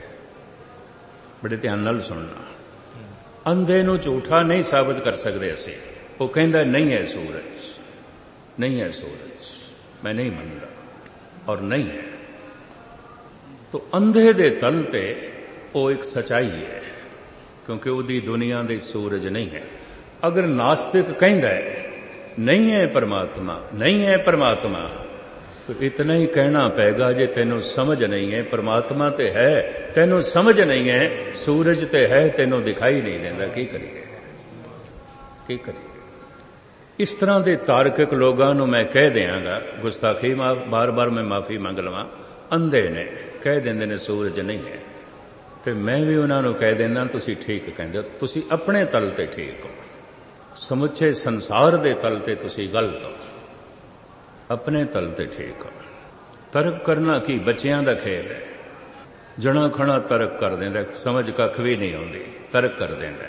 ਬੜੇ ਧਿਆਨ ਨਾਲ ਸੁਣਨਾ। ਅੰਧੇ ਨੂੰ ਝੂਠਾ ਨਹੀਂ ਸਾਬਤ ਕਰ ਸਕਦੇ ਅਸੀਂ। ਉਹ ਕਹਿੰਦਾ ਨਹੀਂ ਹੈ ਸੂਰਜ, ਨਹੀਂ ਹੈ ਸੂਰਜ, ਮੈਂ ਨਹੀਂ ਮੰਨਦਾ, ਔਰ ਨਹੀਂ ਹੈ। ਤੋ ਅੰਧੇ ਦੇ ਤਲ ਤੇ ਉਹ ਇੱਕ ਸਚਾਈ ਹੈ, ਕਿਉਂਕਿ ਉਹਦੀ ਦੁਨੀਆ ਦੇ ਸੂਰਜ ਨਹੀਂ ਹੈ। ਅਗਰ ਨਾਸਤਿਕ ਕਹਿੰਦਾ ਹੈ ਨਹੀਂ ਹੈ ਪਰਮਾਤਮਾ, ਨਹੀਂ ਹੈ ਪਰਮਾਤਮਾ, तो इतना ही कहना पेगा जे तेनू समझ नहीं है परमात्मा ते है, तेनू समझ नहीं है सूरज ते है, तेनू दिखाई नहीं देता, की करिए की करिए। इस तरह के तार्किक लोगों को मैं कह देंगा, गुस्ताखी बार बार मैं माफी मंग लवां, अंधे ने कह देंगे ने सूरज नहीं है, तो मैं भी उन्होंने कह देना तुसी ठीक कहते हो, तुसी अपने तल ते ठीक हो, समुचे संसार दे तल ते तुसी गलत हो, अपने तल ते ठीक हो। तर्क करना की बच्चियां दा खेल है। जना खना तर्क कर देंदा, समझ कख भी नहीं आउंदी, तर्क कर देंदा।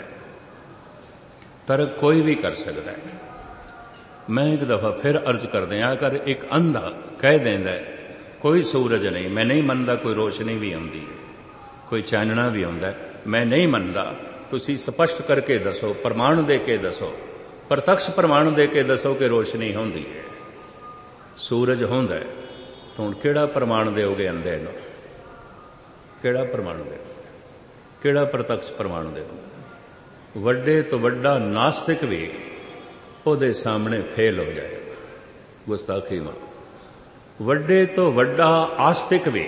तर्क कोई भी कर सकता है। मैं एक दफा फिर अर्ज कर दिया, अगर एक अंधा कह देंदा कोई सूरज नहीं, मैं नहीं मनदा कोई रोशनी भी आउंदी है, कोई चानना भी आउंदा है, मैं नहीं मनदा, तुसी स्पष्ट करके दसो, प्रमाण दे के दसो, प्रत्यक्ष प्रमाण दे के दसो कि रोशनी होंदी है, सूरज होंदा है, तो हुण किहड़ा प्रमाण देओगे अंधे नूं? किहड़ा प्रमाण देओगे? किहड़ा प्रत्यक्ष प्रमाण देओगे? वड्डे तो वड्डा नास्तिक भी उहदे सामने फेल हो जाएगा, गुस्ताखी मां। वड्डे तो वड्डा आस्तिक भी,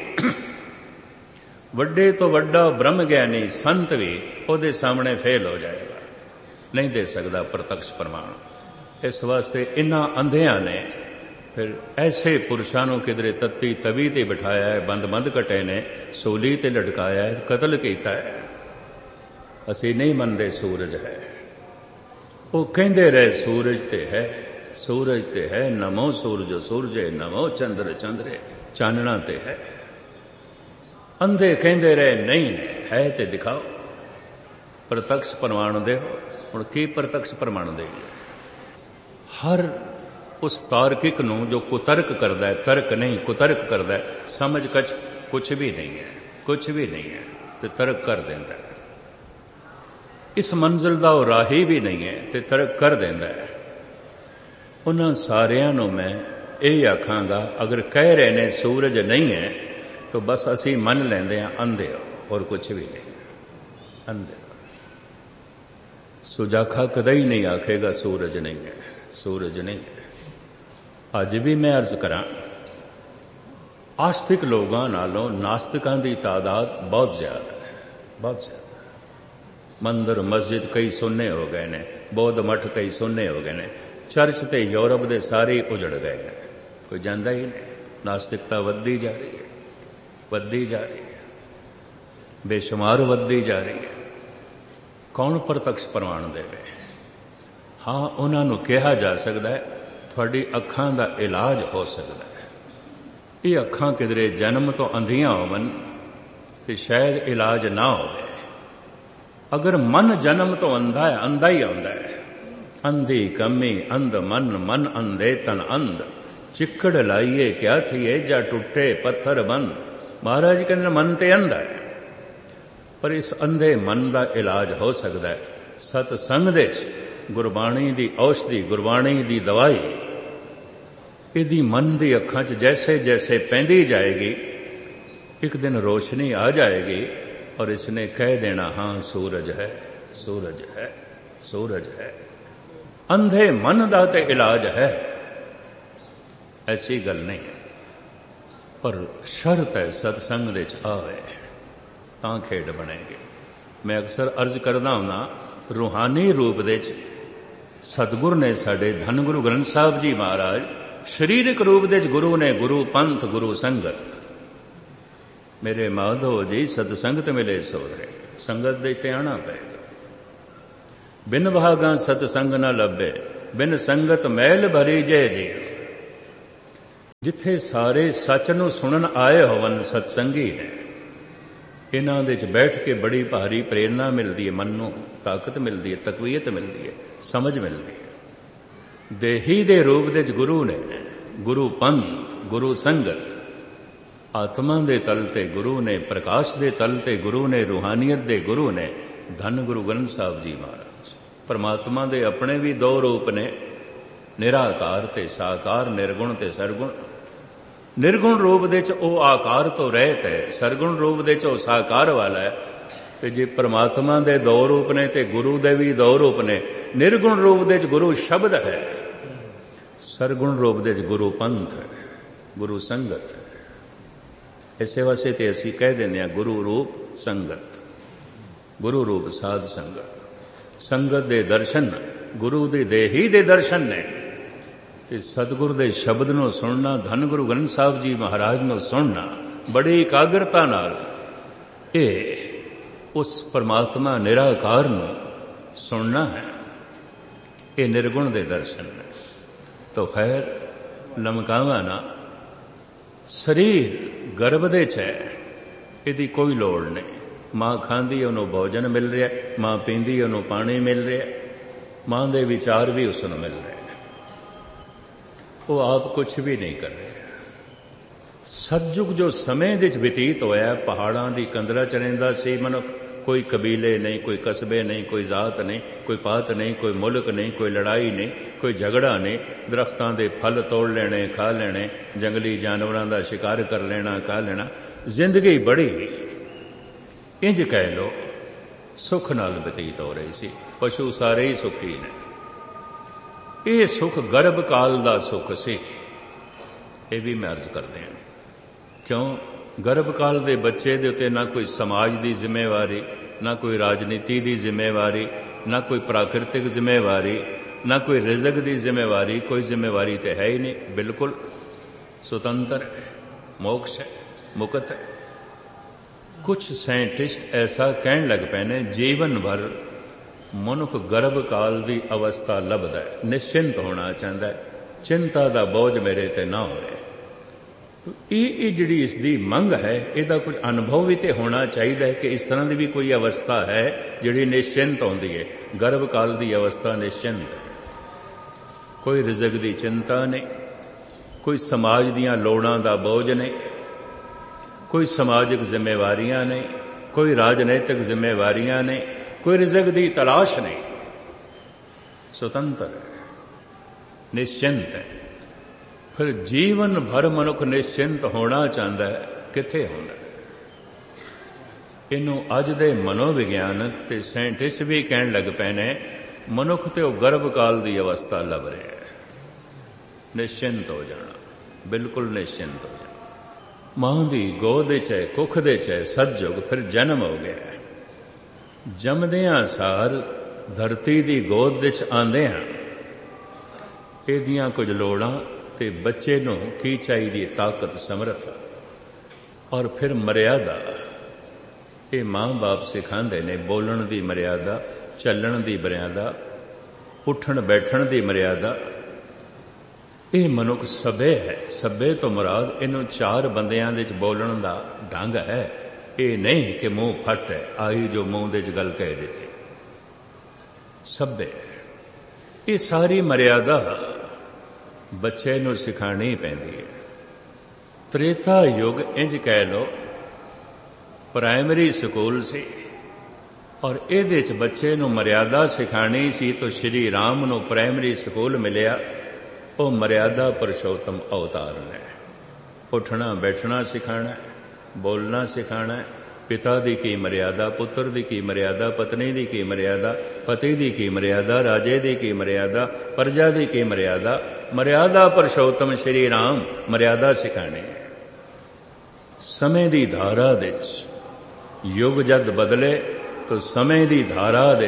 वड्डे तो वड्डा ब्रह्म ज्ञानी संत भी उहदे सामने फेल हो जाएगा, नहीं दे सकता प्रत्यक्ष प्रमाण। इस वास्ते इन्हां अंधियां ने फिर ऐसे पुरुषों को किधरे तत्ती तवी ते बिठाया है, बंद बंद कटे ने सूली ते लटकाया है, कतल किया है। असी नहीं मनते सूरज है, वो कहते रहे सूरज ते है, सूरज ते है, नमो सूरज सूरजे, नमो चंद्र चंद्रे, चानना ते है। अंधे कहते रहे नहीं है ते दिखाओ, प्रत्यक्ष प्रमाण दे। हुण की प्रत्यक्ष प्रमाण दे? हर उस तार्किक नूं जो कुतर्क करता है, तर्क नहीं कुतर्क करता है, समझ कछ कुछ भी नहीं है, कुछ भी नहीं है, तो तर्क कर देता है। इस मंजिल का वो राही भी नहीं है, तो तर्क कर देता है। उन्हां सारियां नूं मैं यही आखांगा, अगर कह रहे ने सूरज नहीं है तो बस असी मन लेंदे हां अंधे हो, और कुछ भी नहीं, अंधे हो। सुजाखा कदे ही नहीं आखेगा सूरज नहीं है, सूरज नहीं है। अज भी मैं अर्ज करा, आस्तिक लोगों नालों नास्तिकों की तादाद बहुत ज्यादा है, बहुत ज्यादा। मंदिर मस्जिद कई सुन्ने हो गए ने, बौद्ध मठ कई सुन्ने हो गए ने, चर्च ते यूरोप दे सारे उजड़ गए ने, कोई जांदा ही नहीं। नास्तिकता वधदी जा रही है, वधदी जा रही है, बेशुमार वधदी जा रही है। कौन प्रत्यक्ष प्रमाण देवे? हाँ, उन्होंने कहा जा सकता है थोड़ी अखां दा इलाज हो सकता है। ये अखां किधरे जन्म तो अंधियां होवन ते शायद इलाज ना हो। अगर मन जन्म तो अंधा है, अंधा ही आंदा है। अंधी कमी अंध मन, मन अंधे तन अंध, चिक्कड़ लाइए क्या थिए जा टुटे पत्थर बंद। महाराज कहते मन ते अंधा है, पर इस अंधे मन का इलाज हो सकता है सतसंग दे गुरबाणी दी औषधि, गुरबाणी दी दवाई इहदी मन दी अखां च जैसे जैसे पैंदी जाएगी, एक दिन रोशनी आ जाएगी और इसने कह देना हाँ सूरज है, सूरज है, सूरज है। अंधे मन दा ते इलाज है, ऐसी गल नहीं है, पर शर्त है सतसंग दे च आवे तां खेड बनेगी। मैं अक्सर अर्ज करदा हुंदा, रूहानी रूप दे च सतगुर ने साडे धन गुरु ग्रंथ साहब जी महाराज, शरीरक रूप दे गुरु ने गुरु पंथ गुरु संगत। मेरे माधो जी सतसंगत मिले सोरे, संगत दे ते आना पेगा। बिन भागा सतसंग न लभे, बिन संगत मैल भरी जय जी। जिथे सारे सच नूं सुनन आए होवन सतसंगी ने, इन्हां दे च बैठ के बड़ी भारी प्रेरणा मिलती है, मन नूं ताकत मिलती है, तकवीयत मिलती है, समझ मिलती है। देही दे रूप दे च गुरु ने, गुरु पंथ, गुरु संगत, आत्मा दे तल ते गुरु ने, प्रकाश दे तल ते गुरु ने, रूहानियत दे गुरु ने, धन गुरु ग्रंथ साहब जी महाराज। परमात्मा दे अपने भी दो रूप ने, निराकार ते साकार, निर्गुण ते सरगुण। निर्गुण रूप दे च ओ आकार तो रहत है, सरगुण रूप दे च ओ साकार वाला है। ते जे परमात्मा दे दो रूप ने ते गुरु दे भी दो रूप ने। निर्गुण रूप दे च गुरु शब्द है, सरगुण रूप दे च गुरु पंथ है, गुरु संगत है। इसे वास्ते ते असीं कह दिंदे हां गुरु रूप संगत, गुरु रूप साध संगत। संगत दे दर्शन गुरु दे देही दे दर्शन ने, ते सतगुरु दे शब्द नूं सुनना, धन गुरु ग्रंथ साहब जी महाराज नूं सुनना बड़ी एकाग्रता नाल, ये उस परमात्मा निराकार नूं सुनना है। ये निर्गुण दे दर्शन ने। तो खैर लमकावा ना, शरीर गर्भ दे च है, इहदी कोई लोड़ नहीं। मां खांदी उन्होंने भोजन मिल रहा है, मां पींदी उन्होंने पानी मिल रहा है, मां दे विचार भी उसनूं मिल रहे हैं, वो आप कुछ भी नहीं कर रहे। सतयुग जो समय दे विच बतीत होया, पहाड़ां दी कंदरा च रहिंदा सी मनुख। कोई कबीले नहीं, कोई कस्बे नहीं, कोई जात नहीं, कोई पात नहीं, कोई मुल्क नहीं, कोई लड़ाई नहीं, कोई झगड़ा नहीं। दरख्तां दे फल तोड़ लेने, खा लेने, जंगली जानवरां दा शिकार कर लेना, खा लेना। जिंदगी बड़ी इंज कह लो सुख नाल बतीत हो रही सी। पशु सारे ही सुखी ने। ये सुख गर्भ काल दा सुख सी, ये भी मैं अर्ज करदे हां। क्यों? गर्भ काल दे बच्चे दे उत्ते ना कोई समाज दी जिम्मेवारी, ना कोई राजनीति दी जिम्मेवारी, ना कोई प्राकृतिक जिम्मेवारी, ना कोई रिज़क दी जिम्मेवारी। कोई जिम्मेवारी तो है ही नहीं, बिल्कुल स्वतंत्र है, मोक्ष है, मुक्त है। कुछ साइंटिस्ट ऐसा कहन लग पे ने जीवन भर मनुख गर्भ काल दी अवस्था लभदा है, निश्चिंत होना चाहता है, चिंता दा बोझ मेरे ते ना होवे। तो ये जिहड़ी इसदी मंग है, इसदा कुछ अनुभव भी तो होना चाहिए कि इस तरह की भी कोई अवस्था है जिहड़ी निश्चिंत होंदी है। गर्भ काल की अवस्था निश्चिंत है, कोई रिज़क की चिंता नहीं, कोई समाज दियां लोड़ां दा बोझ नहीं, कोई समाजिक जिम्मेवारियां नहीं, कोई राजनैतिक जिम्मेवारियां नहीं, कोई रिज़क की तलाश नहीं, स्वतंत्र है, निश्चिंत है। फिर जीवन भर मनुख निश्चिंत होना चाहता है, किथे होंदा है? इनू अज दे मनोविग्यानक ते साइंटिस्ट भी कहन लग पे ने मनुख ते वो गर्भ काल की अवस्था लभ रहा है। निश्चिंत हो जाना, बिल्कुल निश्चिंत हो जाना। मां दी गोद च है, कुख दे च है सतयुग, फिर जन्म हो गया है। जमदियां सार धरती दी गोद च आंदियां इहदियां कुछ लोड़ां ते बच्चे नूं की चाहिए, ताकत, समर्थ और फिर मर्यादा। ये मां बाप सिखांदे ने, बोलण दी मर्यादा, चलण दी मर्यादा, उठण बैठण दी मर्यादा। ये मनुख सभ्य है। सभ्य तो मुराद इनू चार बंदियां दे च बोलण दा ढंग है। ये नहीं कि मुंह फट है, आई जो मुंह दे च गल कह देती। सभ्य ये सारी मर्यादा बच्चे नूं सिखानी पैंदी है। त्रेता युग इंज कह लो प्राइमरी स्कूल सी और इहदे च बच्चे नूं मर्यादा सिखानी सी, तो श्री राम नूं प्राइमरी स्कूल मिलिया। वो मर्यादा पुरुषोत्तम अवतार ने। उठना बैठना सिखाना है, बोलना सिखाना है। पिता दी की मर्यादा, पुत्र दी की मर्यादा, पत्नी दी की मर्यादा, पति दी की मर्यादा, राजे दी की मर्यादा, प्रजा दी की मर्यादा। मर्यादा पुरुषोत्तम श्री राम मर्यादा सिखाने। समय दी धारा दे युग जद बदले तो समय दी धारा दे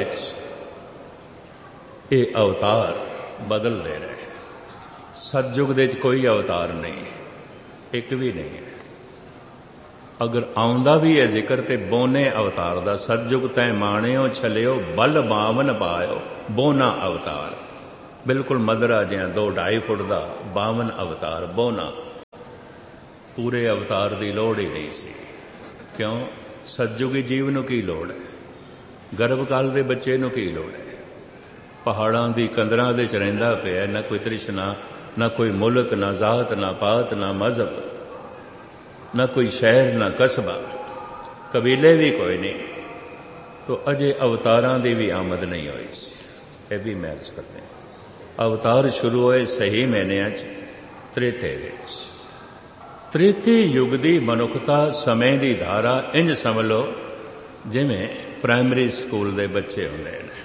ये अवतार बदल दे रहे। सतयुग दे कोई अवतार नहीं, एक भी नहीं है। अगर आउंदा भी है जिक्र ते बोने अवतार दा, सतजुग तै माणियो छलियो बल बावन पायो बोना अवतार। बिल्कुल मदरा जिहा दो ढाई फुट का बावन अवतार बोना। पूरे अवतार की लोड़ ही नहीं सी। क्यों? सतजुगी जीव नूं की लोड़ है, गर्भकाल के बच्चे नूं की लोड़ है। पहाड़ां दी कंदरां दे च रहिंदा पिया, ना कोई तृष्णा, ना कोई मुल्क, ना जात, ना पात, ना मजहब, ना कोई शहर, ना कस्बा, कबीले भी कोई नहीं। तो अजे अवतारां दी भी आमद नहीं हुई सी। यह भी महज करते हैं। अवतार शुरू होए सही महीनिਆਂ ਚ त्रेते विच। त्रेते युग दी मनुखता समय दी धारा इंज समझ लो जिवें प्राइमरी स्कूल दे बच्चे हुंदे ने,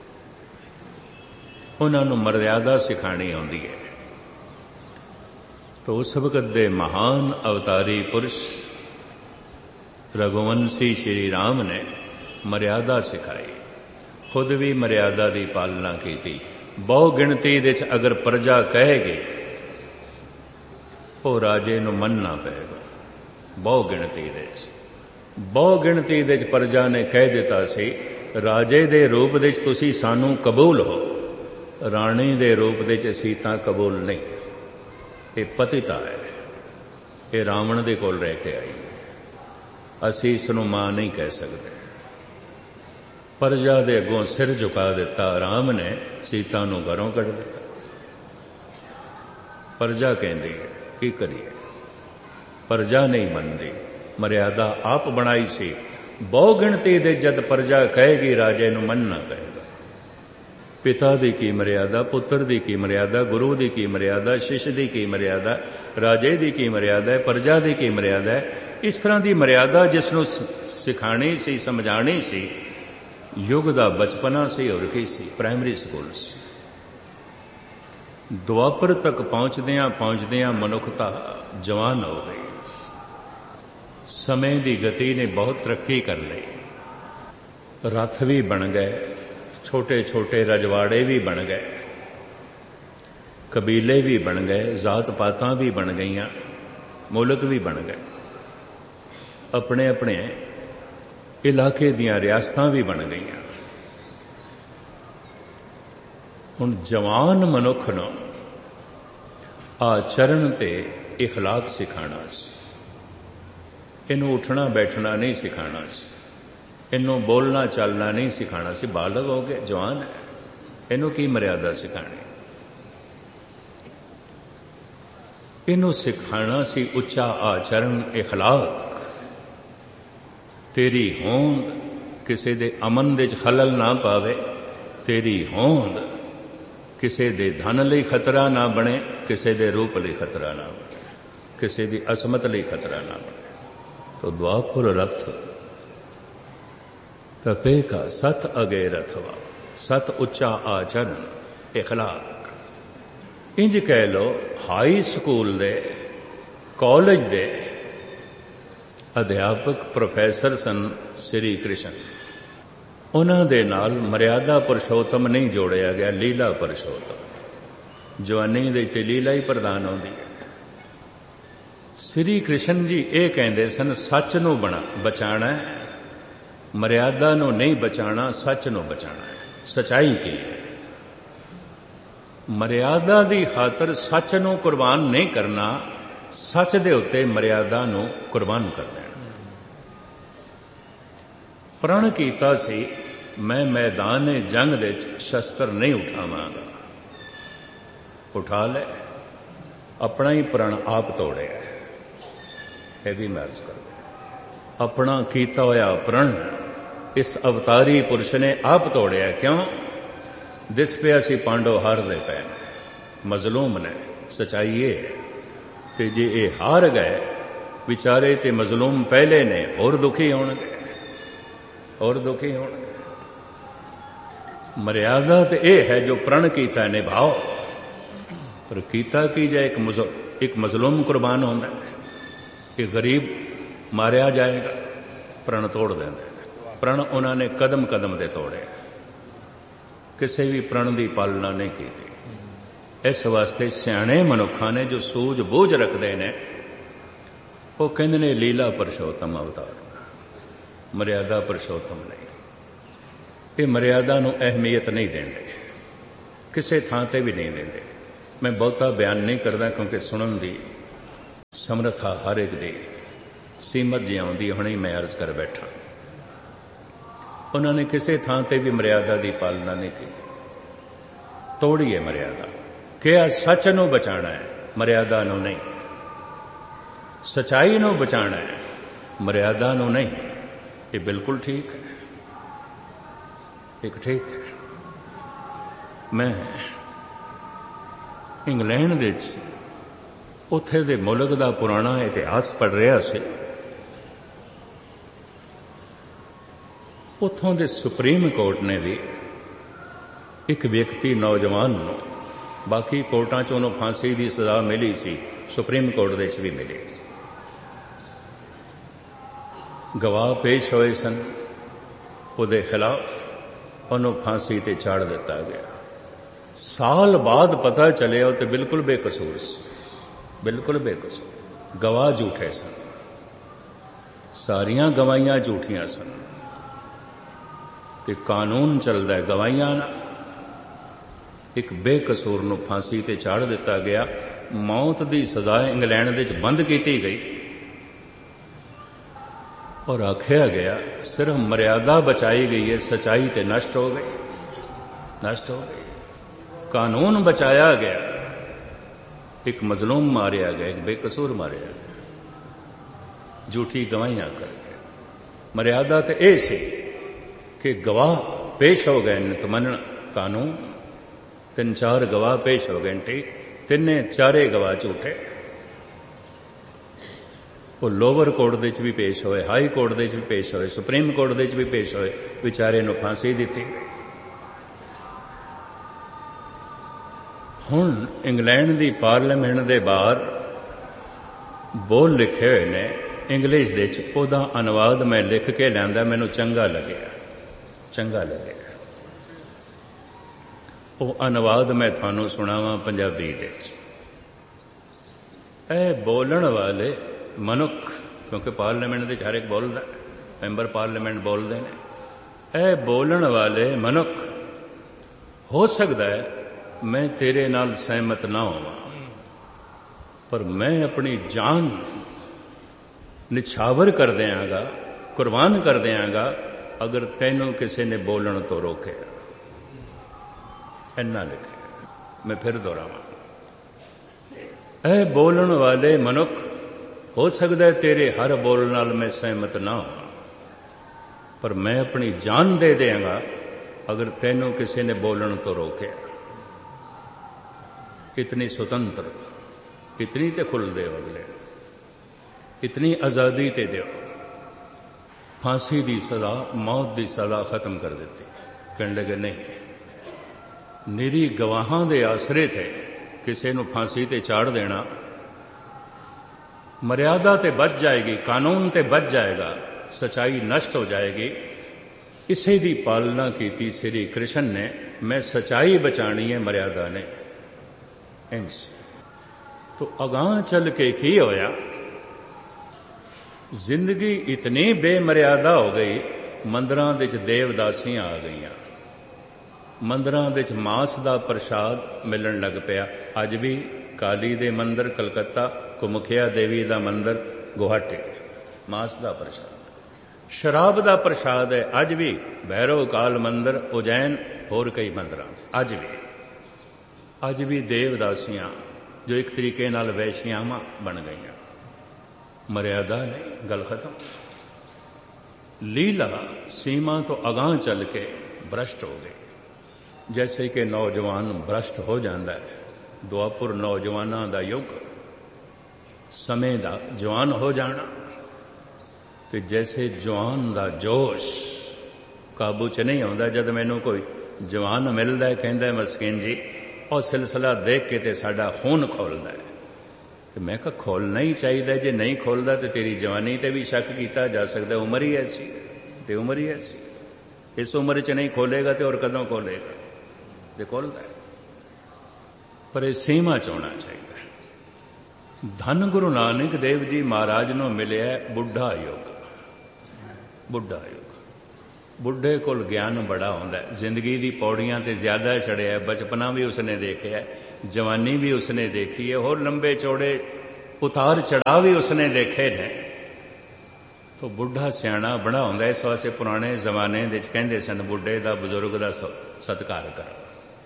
उन्हां नूं मर्यादा सिखाणी आउंदी है। तो उस वक्त दे महान अवतारी पुरुष रघुवंशी श्री राम ने मर्यादा सिखाई, खुद भी मर्यादा की पालना की थी। बहु गिणती दे च अगर प्रजा कहेगी वो राजे नूं मनना पेगा। बहु गिणती दे च बहु गिणती दे च प्रजा ने कह दिता सी राजे दे रूप दे च तुसी सानू कबूल हो, राणी दे रूप दे च असीं तां कबूल नहीं। ये पतिता है, ये रावण दे कोल रह के आई, असीं इसनूं मां नहीं कह सकते। प्रजा दे अगों सिर झुका दिता। राम ने सीता नूं घरों कढ़ दिता। प्रजा कहती है की करिए, प्रजा नहीं मनती। मर्यादा आप बनाई सी। बहु गिणती दे जद प्रजा कहेगी राजे नूं मनना पएगा। पिता दी की मर्यादा, पुत्र दी की मर्यादा, गुरु दी की मर्यादा, शिष्य दी की मर्यादा, राजे दी की मर्यादा है, प्रजा दी की मर्यादा है। इस तरह की मर्यादा जिसनूं सिखाणी सी, समझाणी सी, युग दा बचपना सी और की सी, प्राइमरी स्कूल सी। द्वापर तक पहुंचदियां पहुंचदियां मनुखता जवान हो गई। समय की गति ने बहुत तरक्की कर ली। रथ भी बन गए, छोटे छोटे रजवाड़े भी बन गए, कबीले भी बन गए, जात पातां भी बन गईयां, मुल्क भी बन गए, अपने अपने इलाके दियां रियासतां भी बन गईयां। हुण जवान मनुख नूं आचरण ते इखलाक सिखाना सी। इनू उठना बैठना नहीं सिखाना सी, इनू बोलना चलना नहीं सिखाना सी। बालग हो गए, जवान है, इनू की मर्यादा सिखानी? इनू सिखाना सी उच्चा आचरण, इखलाक। तेरी होंद किसी दे अमन दे खलल ना पावे, तेरी होंद किसी दे धन लई खतरा ना बने, किसी दे रूप लई खतरा ना बने, किसी दी असमत लई खतरा ना बने। तो द्वापुर रथ तपे का सत अगे रथवा, सत उच्चा आचरण, इखलाक। इंज कह लो हाई स्कूल दे, कॉलेज दे अध्यापक प्रोफैसर सन श्री कृष्ण। उन्हां दे नाल मर्यादा पुरुषोत्तम नहीं जोड़िया गया, लीला पुरुषोत्तम। जवानी दे ते लीला ही प्रधान होंदी है। श्री कृष्ण जी ये कहते सन सच नू बना बचाना है, मर्यादा नू नहीं बचाना, सच नू बचाना है। सच्चाई की है? मर्यादा दी खातर सच नू कुर्बान नहीं करना, सच दे उत्ते मर्यादा नू कुर्बान कर देना। प्रण कीता सी मैं मैदान जंग दे शस्त्र नहीं उठावांगा, उठा ले, अपना ही प्रण आप तोड़े। यह भी महज कर दे। अपना कीता होया प्रण इस अवतारी पुरुष ने आप तोड़िया। क्यों? दिस पे असी पांडव हार दे पे, मजलूम ने। सच्चाई ये है ते जे ये हार गए विचारे ते मजलूम पहले ने और दुखी होणगे, और दुखी होणगे। मर्यादा तो यह है जो प्रण कीता निभाओ, पर कीता की जाए एक मुजल, एक मजलूम कुर्बान होंदा है, एक गरीब मारिया जाएगा, प्रण तोड़ देंगे। प्रण उन्होंने कदम कदम दे तोड़े, किसी भी प्रण की पालना नहीं की थी। इस वास्ते सियाणे मनुखा ने जो सूझ बूझ रखते हैं ਉਹ ਕਹਿੰਦੇ ਨੇ ਲੀਲਾ ਪੁਰਸ਼ੋਤਮ ਅਵਤਾਰ, ਮਰਿਆਦਾ ਪੁਰਸ਼ੋਤਮ ਨਹੀਂ। ਇਹ ਮਰਿਆਦਾ ਨੂੰ ਅਹਿਮੀਅਤ ਨਹੀਂ ਦਿੰਦੇ, ਕਿਸੇ ਥਾਂ ਤੇ ਵੀ ਨਹੀਂ ਦਿੰਦੇ। ਮੈਂ ਬਹੁਤਾ ਬਿਆਨ ਨਹੀਂ ਕਰਦਾ ਕਿਉਂਕਿ ਸੁਣਨ ਦੀ ਸਮਰੱਥਾ ਹਰ ਇੱਕ ਦੀ ਸੀਮਤ ਜੀ ਆਉਂਦੀ, ਹੁਣੇ ਮੈਂ ਅਰਜ਼ ਕਰ ਬੈਠਾ। ਉਹਨਾਂ ਨੇ ਕਿਸੇ ਥਾਂ ਤੇ ਵੀ ਮਰਿਆਦਾ ਦੀ ਪਾਲਣਾ ਨਹੀਂ ਕੀਤੀ, ਤੋੜੀ ਹੈ ਮਰਿਆਦਾ। ਕਿਹਾ ਸੱਚ ਨੂੰ ਬਚਾਉਣਾ ਹੈ, ਮਰਿਆਦਾ ਨੂੰ ਨਹੀਂ। ਸਚਾਈ ਨੂੰ ਬਚਾਉਣਾ ਹੈ, ਮਰਿਆਦਾ ਨੂੰ ਨਹੀਂ। ਇਹ ਬਿਲਕੁਲ ਠੀਕ ਹੈ, ਇੱਕ ਠੀਕ ਹੈ। ਮੈਂ ਇੰਗਲੈਂਡ ਦੇ ਵਿੱਚ ਉੱਥੇ ਦੇ ਮੁਲਕ ਦਾ ਪੁਰਾਣਾ ਇਤਿਹਾਸ ਪੜ੍ਹ ਰਿਹਾ ਸੀ। ਉੱਥੋਂ ਦੇ ਸੁਪਰੀਮ ਕੋਰਟ ਨੇ ਵੀ ਇੱਕ ਵਿਅਕਤੀ ਨੌਜਵਾਨ ਨੂੰ, ਬਾਕੀ ਕੋਰਟਾਂ 'ਚ ਉਹਨੂੰ ਫਾਂਸੀ ਦੀ ਸਜ਼ਾ ਮਿਲੀ ਸੀ, ਸੁਪਰੀਮ ਕੋਰਟ ਦੇ 'ਚ ਵੀ ਮਿਲੀ। ਗਵਾਹ ਪੇਸ਼ ਹੋਏ ਸਨ ਉਹਦੇ ਖਿਲਾਫ, ਉਹਨੂੰ ਫਾਂਸੀ ਤੇ ਚਾੜ ਦਿੱਤਾ ਗਿਆ। ਸਾਲ ਬਾਅਦ ਪਤਾ ਚੱਲਿਆ ਉਹ ਤੇ ਬਿਲਕੁਲ ਬੇਕਸੂਰ ਸੀ, ਬਿਲਕੁਲ ਬੇਕਸੂਰ। ਗਵਾਹ ਝੂਠੇ ਸਨ, ਸਾਰੀਆਂ ਗਵਾਹੀਆਂ ਝੂਠੀਆਂ ਸਨ ਤੇ ਕਾਨੂੰਨ ਚੱਲਦਾ ਗਵਾਹੀਆਂ ਨਾਲ। ਇੱਕ ਬੇਕਸੂਰ ਨੂੰ ਫਾਂਸੀ ਤੇ ਚਾੜ ਦਿੱਤਾ ਗਿਆ। ਮੌਤ ਦੀ ਸਜ਼ਾ ਇੰਗਲੈਂਡ ਦੇ ਵਿੱਚ ਬੰਦ ਕੀਤੀ ਗਈ ਔਰ ਆਖਿਆ ਗਿਆ ਸਿਰਫ ਮਰਿਆਦਾ ਬਚਾਈ ਗਈ ਹੈ, ਸਚਾਈ ਤੇ ਨਸ਼ਟ ਹੋ ਗਈ, ਨਸ਼ਟ ਹੋ ਗਈ। ਕਾਨੂੰਨ ਬਚਾਇਆ ਗਿਆ, ਇੱਕ ਮਜ਼ਲੂਮ ਮਾਰਿਆ ਗਿਆ, ਇੱਕ ਬੇਕਸੂਰ ਮਾਰਿਆ ਗਿਆ, ਝੂਠੀ ਗਵਾਹੀਆਂ ਕਰਕੇ। ਮਰਿਆਦਾ ਤੇ ਇਹ ਸੀ ਕਿ ਗਵਾਹ ਪੇਸ਼ ਹੋ ਗਏ ਨੇ, ਤਮੰਨਣ ਕਾਨੂੰਨ। ਤਿੰਨ ਚਾਰ ਗਵਾਹ ਪੇਸ਼ ਹੋ ਗਏ, ਠੀਕ, ਤਿੰਨੇ ਚਾਰੇ ਗਵਾਹ ਝੂਠੇ। ਉਹ ਲੋਵਰ ਕੋਰਟ ਦੇ ਵਿੱਚ ਵੀ ਪੇਸ਼ ਹੋਏ, ਹਾਈ ਕੋਰਟ ਦੇ ਵਿੱਚ ਵੀ ਪੇਸ਼ ਹੋਏ, ਸੁਪਰੀਮ ਕੋਰਟ ਦੇ ਵਿੱਚ ਵੀ ਪੇਸ਼ ਹੋਏ, ਵਿਚਾਰੇ ਨੂੰ ਫਾਂਸੀ ਦਿੱਤੀ। ਹੁਣ ਇੰਗਲੈਂਡ ਦੀ ਪਾਰਲੀਮੈਂਟ ਦੇ ਬਾਹਰ ਬੋਲ ਲਿਖੇ ਹੋਏ ਨੇ ਇੰਗਲਿਸ਼ ਦੇ ਵਿੱਚ, ਉਹਦਾ ਅਨੁਵਾਦ ਮੈਂ ਲਿਖ ਕੇ ਲਿਆਂਦਾ, ਮੈਨੂੰ ਚੰਗਾ ਲੱਗਿਆ, ਚੰਗਾ ਲੱਗਿਆ। ਉਹ ਅਨੁਵਾਦ ਮੈਂ ਤੁਹਾਨੂੰ ਸੁਣਾਵਾਂ ਪੰਜਾਬੀ ਦੇ ਵਿੱਚ। ਇਹ ਬੋਲਣ ਵਾਲੇ ਮਨੁੱਖ, ਕਿਉਂਕਿ ਪਾਰਲੀਮੈਂਟ ਦੇ ਹਰ ਇੱਕ ਬੋਲਦਾ, ਮੈਂਬਰ ਪਾਰਲੀਮੈਂਟ ਬੋਲਦੇ ਨੇ। ਇਹ ਬੋਲਣ ਵਾਲੇ ਮਨੁੱਖ, ਹੋ ਸਕਦਾ ਹੈ ਮੈਂ ਤੇਰੇ ਨਾਲ ਸਹਿਮਤ ਨਾ ਹੋਵਾਂ, ਪਰ ਮੈਂ ਆਪਣੀ ਜਾਨ ਨਿਛਾਵਰ ਕਰ ਦਿਆਂਗਾ, ਕੁਰਬਾਨ ਕਰ ਦਿਆਂਗਾ ਅਗਰ ਤੈਨੂੰ ਕਿਸੇ ਨੇ ਬੋਲਣ ਤੋਂ ਰੋਕਿਆ। ਇੰਨਾ ਲਿਖਿਆ, ਮੈਂ ਫਿਰ ਦੁਹਰਾਵਾਂ। ਇਹ ਬੋਲਣ ਵਾਲੇ ਮਨੁੱਖ, ਹੋ ਸਕਦਾ ਹੈ ਤੇਰੇ ਹਰ ਬੋਲ ਨਾਲ ਮੈਂ ਸਹਿਮਤ ਨਾ ਹਾਂ, ਪਰ ਮੈਂ ਆਪਣੀ ਜਾਨ ਦੇ ਦਿਆਂਗਾ ਅਗਰ ਤੈਨੂੰ ਕਿਸੇ ਨੇ ਬੋਲਣ ਤੋਂ ਰੋਕਿਆ। इतनी स्वतंत्रता, इतनी ते खुल दे अगले, इतनी आज़ादी ते दो। फांसी दी सजा, मौत दी सजा खत्म कर देती। कहने लगे नहीं, निरी गवाहां दे आसरे थे किसी नूं फांसी ते चाड़ देना, मर्यादा ते बच जाएगी, कानून ते बच जाएगा, सच्चाई नष्ट हो जाएगी। इसे दी पालना की थी श्री कृष्ण ने। मैं सच्चाई बचानी है, मर्यादा ने। इंज तो अगां चल के की होया, जिंदगी इतनी बेमर्यादा हो गई, मंदिरां दे च देवदासियां आ गईयां, मंदिरां दे च मांस दा प्रसाद मिलण लग पिया। अज भी काली दे मंदिर कलकत्ता, कुमुखिया देवी दा मंदिर गुवाहाटी, मांस दा प्रसाद। शराब दा प्रसाद है अज भी भैरव काल मंदिर, उज्जैन, होर कई मंदिरां अज भी अज भी देवदासियां जो एक तरीके नाल वैश्यावां बन गईयां। मर्यादा नहीं, गल खत्म। लीला सीमा तो अगां चल के भ्रष्ट हो गई, जैसे कि नौजवान भ्रष्ट हो जाता है। दुआपुर नौजवानां दा युग, समय दा जवान हो जाना, ते जैसे जवान दा जोश काबू च नहीं आउंदा। जद मैनू कोई जवान मिलदा है, कहंदा है मस्कीन जी और सिलसिला देख के ते साडा खून खोलदा है, तो मैं कहा खोलना ही चाहिए। जे नहीं खोलदा तो तेरी जवानी ते भी शक किया जा सकता। उम्र ही ऐसी, ते उम्र ही ऐसी। इस उम्र च नहीं खोलेगा तो और कदों खोलेगा? ते खोलदा है, पर यह सीमा च होना चाहिए। ਧੰਨ ਗੁਰੂ ਨਾਨਕ ਦੇਵ ਜੀ ਮਹਾਰਾਜ ਨੂੰ ਮਿਲਿਆ ਬੁੱਢਾ ਯੁੱਗ। ਬੁੱਢਾ ਯੁੱਗ, ਬੁੱਢੇ ਕੋਲ ਗਿਆਨ ਬੜਾ ਹੁੰਦਾ, ਜ਼ਿੰਦਗੀ ਦੀ ਪੌੜੀਆਂ ਤੇ ਜ਼ਿਆਦਾ ਚੜਿਆ, ਬਚਪਨਾ ਵੀ ਉਸਨੇ ਦੇਖਿਆ, ਜਵਾਨੀ ਵੀ ਉਸਨੇ ਦੇਖੀ ਹੈ, ਹੋਰ ਲੰਬੇ ਚੌੜੇ ਉਤਾਰ ਚੜਾਅ ਵੀ ਉਸਨੇ ਦੇਖੇ ਨੇ। ਤੋ ਬੁੱਢਾ ਸਿਆਣਾ ਬੜਾ ਹੁੰਦਾ। ਇਸ ਵਾਸਤੇ ਪੁਰਾਣੇ ਜ਼ਮਾਨੇ ਵਿੱਚ ਕਹਿੰਦੇ ਸਨ ਬੁੱਢੇ ਦਾ, ਬਜ਼ੁਰਗ ਦਾ ਸਤਿਕਾਰ ਕਰੋ।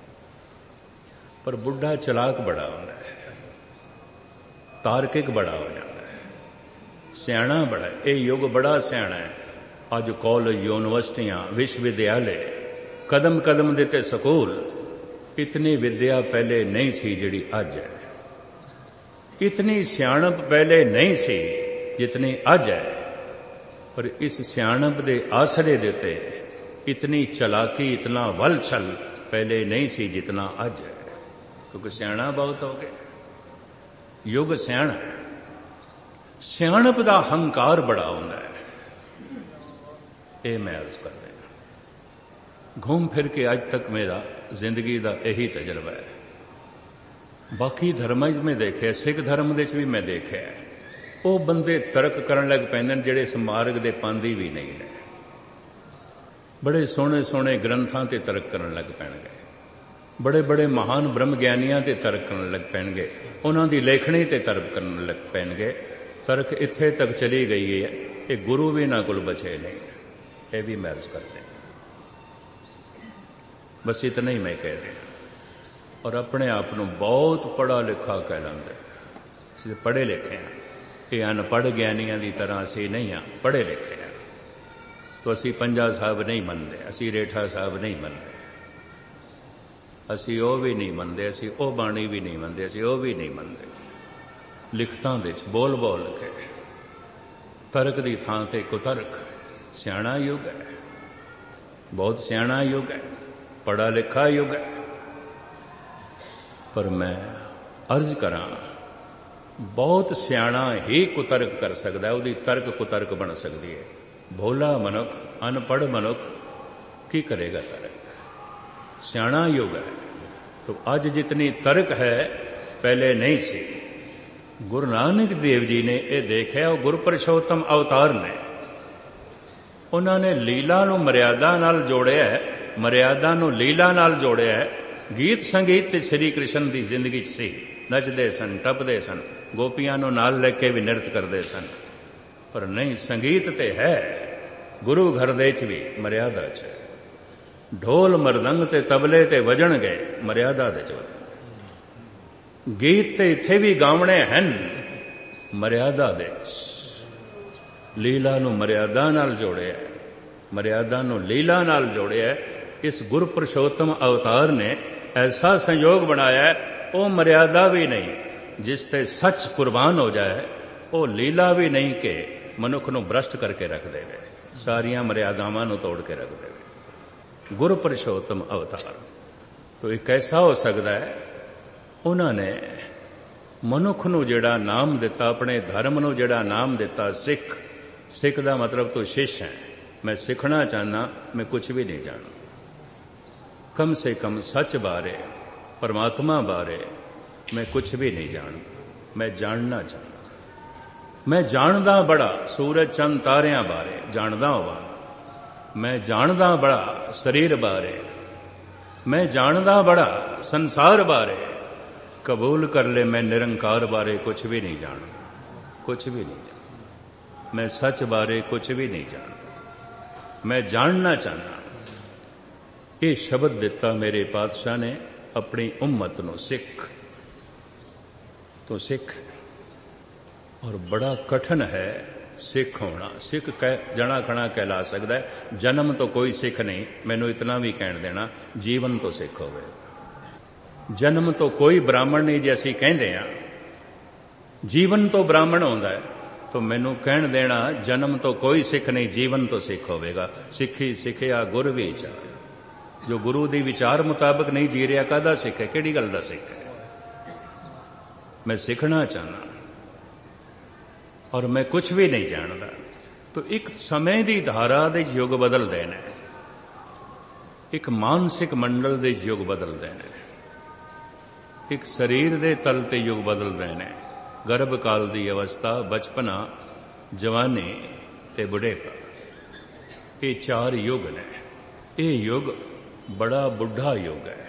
ਪਰ ਬੁੱਢਾ ਚਲਾਕ ਬੜਾ ਹੁੰਦਾ ਹੈ, ਤਾਰਕਿਕ ਬੜਾ ਹੋ ਜਾਂਦਾ ਹੈ, ਸਿਆਣਾ ਬੜਾ। ਇਹ ਯੁੱਗ ਬੜਾ ਸਿਆਣਾ ਹੈ। ਅੱਜ ਕਾਲਜ, ਯੂਨੀਵਰਸਿਟੀਆਂ, ਵਿਸ਼ਵ ਵਿਦਿਆਲੇ, ਕਦਮ ਕਦਮ ਦੇ ਤੇ ਸਕੂਲ। ਇਤਨੀ ਵਿਦਿਆ ਪਹਿਲੇ ਨਹੀਂ ਸੀ ਜਿਹੜੀ ਅੱਜ ਹੈ। ਇਤਨੀ ਸਿਆਣਪ ਪਹਿਲੇ ਨਹੀਂ ਸੀ ਜਿਤਨੀ ਅੱਜ ਹੈ। ਪਰ ਇਸ ਸਿਆਣਪ ਦੇ ਆਸਰੇ ਦੇ ਉੱਤੇ ਇਤਨੀ ਚਲਾਕੀ, ਇਤਨਾ ਵਲ ਛਲ ਪਹਿਲੇ ਨਹੀਂ ਸੀ ਜਿਤਨਾ ਅੱਜ ਹੈ। ਕਿਉਂਕਿ ਸਿਆਣਾ ਬਹੁਤ ਹੋ ਗਿਆ, ਯੁੱਗ ਸਿਆਣਾ। ਸਿਆਣਪ ਦਾ ਹੰਕਾਰ ਬੜਾ ਹੁੰਦਾ ਹੈ। ਇਹ ਮੈਂ ਅਰਜ਼ ਕਰ ਰਿਹਾ। ਘੁੰਮ ਫਿਰ ਕੇ ਅੱਜ ਤੱਕ ਮੇਰਾ ਜ਼ਿੰਦਗੀ ਦਾ ਇਹੀ ਤਜਰਬਾ ਹੈ। ਬਾਕੀ ਧਰਮਾਂ 'ਚ ਮੈਂ ਦੇਖਿਆ, ਸਿੱਖ ਧਰਮ ਦੇ 'ਚ ਵੀ ਮੈਂ ਦੇਖਿਆ, ਉਹ ਬੰਦੇ ਤਰਕ ਕਰਨ ਲੱਗ ਪੈਂਦੇ ਨੇ ਜਿਹੜੇ ਇਸ ਮਾਰਗ ਦੇ ਪਾਂਦੀ ਵੀ ਨਹੀਂ ਨੇ। ਬੜੇ ਸੋਹਣੇ ਸੋਹਣੇ ਗ੍ਰੰਥਾਂ ਤੇ ਤਰਕ ਕਰਨ ਲੱਗ ਪੈਣਗੇ, ਬੜੇ ਬੜੇ ਮਹਾਨ ਬ੍ਰਹਮ ਗਿਆਨੀਆਂ ਤੇ ਤਰਕ ਕਰਨ ਲੱਗ ਪੈਣਗੇ, ਉਹਨਾਂ ਦੀ ਲੇਖਣੀ ਤੇ ਤਰਕ ਕਰਨ ਲੱਗ ਪੈਣਗੇ। ਤਰਕ ਇੱਥੇ ਤੱਕ ਚਲੀ ਗਈ ਹੈ, ਇਹ ਗੁਰੂ ਵੀ ਇਹਨਾਂ ਕੋਲ ਬਚੇ ਨਹੀਂ। ਇਹ ਵੀ ਮੈਂ ਅਰਜ਼ ਕਰਦੇ, ਬਸ ਇਤਨਾ ਹੀ ਮੈਂ ਕਹਿ ਦਿਆਂ। ਔਰ ਆਪਣੇ ਆਪ ਨੂੰ ਬਹੁਤ ਪੜ੍ਹਾ ਲਿਖਾ ਕਹਿ ਲੈਂਦੇ। ਅਸੀਂ ਪੜ੍ਹੇ ਲਿਖੇ ਹਾਂ, ਇਹ ਅਨਪੜ੍ਹ ਗਿਆਨੀਆਂ ਦੀ ਤਰ੍ਹਾਂ ਅਸੀਂ ਨਹੀਂ ਹਾਂ, ਪੜ੍ਹੇ ਲਿਖੇ ਹਾਂ। ਤਾਂ ਅਸੀਂ ਪੰਜਾ ਸਾਹਿਬ ਨਹੀਂ ਮੰਨਦੇ, ਅਸੀਂ ਰੇਠਾ ਸਾਹਿਬ ਨਹੀਂ ਮੰਨਦੇ, ਅਸੀਂ ਉਹ ਵੀ ਨਹੀਂ ਮੰਨਦੇ, ਅਸੀਂ ਉਹ ਬਾਣੀ ਵੀ ਨਹੀਂ ਮੰਨਦੇ, ਅਸੀਂ ਉਹ ਵੀ ਨਹੀਂ ਮੰਨਦੇ। ਲਿਖਤਾਂ ਵਿੱਚ ਬੋਲ ਬੋਲ ਕੇ ਤਰਕ ਦੀ ਥਾਂ ਤੇ ਕੁਤਰਕ। ਸਿਆਣਾ ਯੁੱਗ ਹੈ, ਬਹੁਤ ਸਿਆਣਾ ਯੁੱਗ ਹੈ, ਪੜ੍ਹਾ ਲਿਖਾ ਯੁੱਗ ਹੈ। ਪਰ ਮੈਂ ਅਰਜ਼ ਕਰਾਂ, ਬਹੁਤ ਸਿਆਣਾ ਹੀ ਕੁਤਰਕ ਕਰ ਸਕਦਾ, ਉਹਦੀ ਤਰਕ ਕੁਤਰਕ ਬਣ ਸਕਦੀ ਹੈ। ਭੋਲਾ ਮਨੁੱਖ, ਅਨਪੜ੍ਹ ਮਨੁੱਖ ਕੀ ਕਰੇਗਾ ਤਰਕ? ਸਿਆਣਾ ਯੁੱਗ ਹੈ। तो आज जितनी तर्क है पहले नहीं सी। गुरु नानक देव जी ने यह देखा, वो गुरपुरुषोत्तम अवतार ने, उन्होंने लीला नूं मर्यादा नाल जोड़िया है, मर्यादा नूं लीला नाल जोड़िया है। गीत संगीत ते श्री कृष्ण की जिंदगी सी, नचदे सन, टपदे सन, गोपियां नूं नाल लेके भी नृत्य करते सन। पर नहीं, संगीत ते है गुरु घर दे च भी मर्यादा च। ढोल मरदंग ते तबले ते वजन गए मर्यादा दे च। गीत ते इत्थे भी गावणे हैं मर्यादा दे। लीला नूं मर्यादा नाल जोड़िया, मर्यादा नूं लीला नाल जोड़िया। इस गुरपुरुषोत्तम अवतार ने ऐसा संयोग बनाया है, वो मर्यादा भी नहीं जिसते सच कुर्बान हो जाए, वो लीला भी नहीं कि मनुख नूं भ्रष्ट करके रख देवे, सारियां मर्यादावां नूं तोड़ के रख देवे। गुरपुरुषोत्तम अवतार तो एक ऐसा हो सकता है, उन्होंने मनुख नूं जिहड़ा नाम दिता, अपने धर्म नूं जिहड़ा नाम दिता सिख। सिख दा मतलब तो शिष्य है। मैं सिखना चाहना, मैं कुछ भी नहीं जानता। कम से कम सच बारे, परमात्मा बारे मैं कुछ भी नहीं जानता। मैं जानना चाहता। मैं जानदा बड़ा सूरज चंद तारियां बारे जानदा होवां, मैं जानदा बड़ा शरीर बारे, मैं जानदा बड़ा संसार बारे। कबूल कर ले मैं निरंकार बारे कुछ भी नहीं जानता, कुछ भी नहीं जानता। मैं सच बारे कुछ भी नहीं जानता, मैं जानना चाहना। ये शब्द दिता मेरे पातशाह ने अपनी उम्मत नूं, सिख तो सिख। और बड़ा कठिन है सिख होना। सिख कह जना खना कहला सकता है। जन्म तो कोई सिख नहीं, मैनू इतना भी कहण देना, जीवन तो सिख होवे। जन्म तो कोई ब्राह्मण नहीं जे असीं कहंदे आ, जीवन तो ब्राह्मण होंदा है। तो मैनू कहण देना, जन्म तो कोई सिख नहीं, जीवन तो सिख होवेगा। सिखी सिखिया गुर विचार। जो गुरु दी विचार मुताबिक नहीं जी रहा, काहदा सिख है? किहड़ी गल दा सिख है? मैं सिखना चाहना और मैं कुछ भी नहीं जानता। तो एक समय की धारा दे युग बदलते हैं, एक मानसिक मंडल दे युग बदलते हैं, एक शरीर दे तल ते युग बदलते हैं, ਗਰਭ ਕਾਲ ਦੀ ਅਵਸਥਾ, ਬਚਪਨਾ, ਜਵਾਨੀ ਤੇ ਬੁਢੇਪਾ। ਇਹ ਚਾਰ ਯੁੱਗ ਨੇ। ਇਹ ਯੁੱਗ ਬੜਾ ਬੁੱਢਾ ਯੁੱਗ ਹੈ,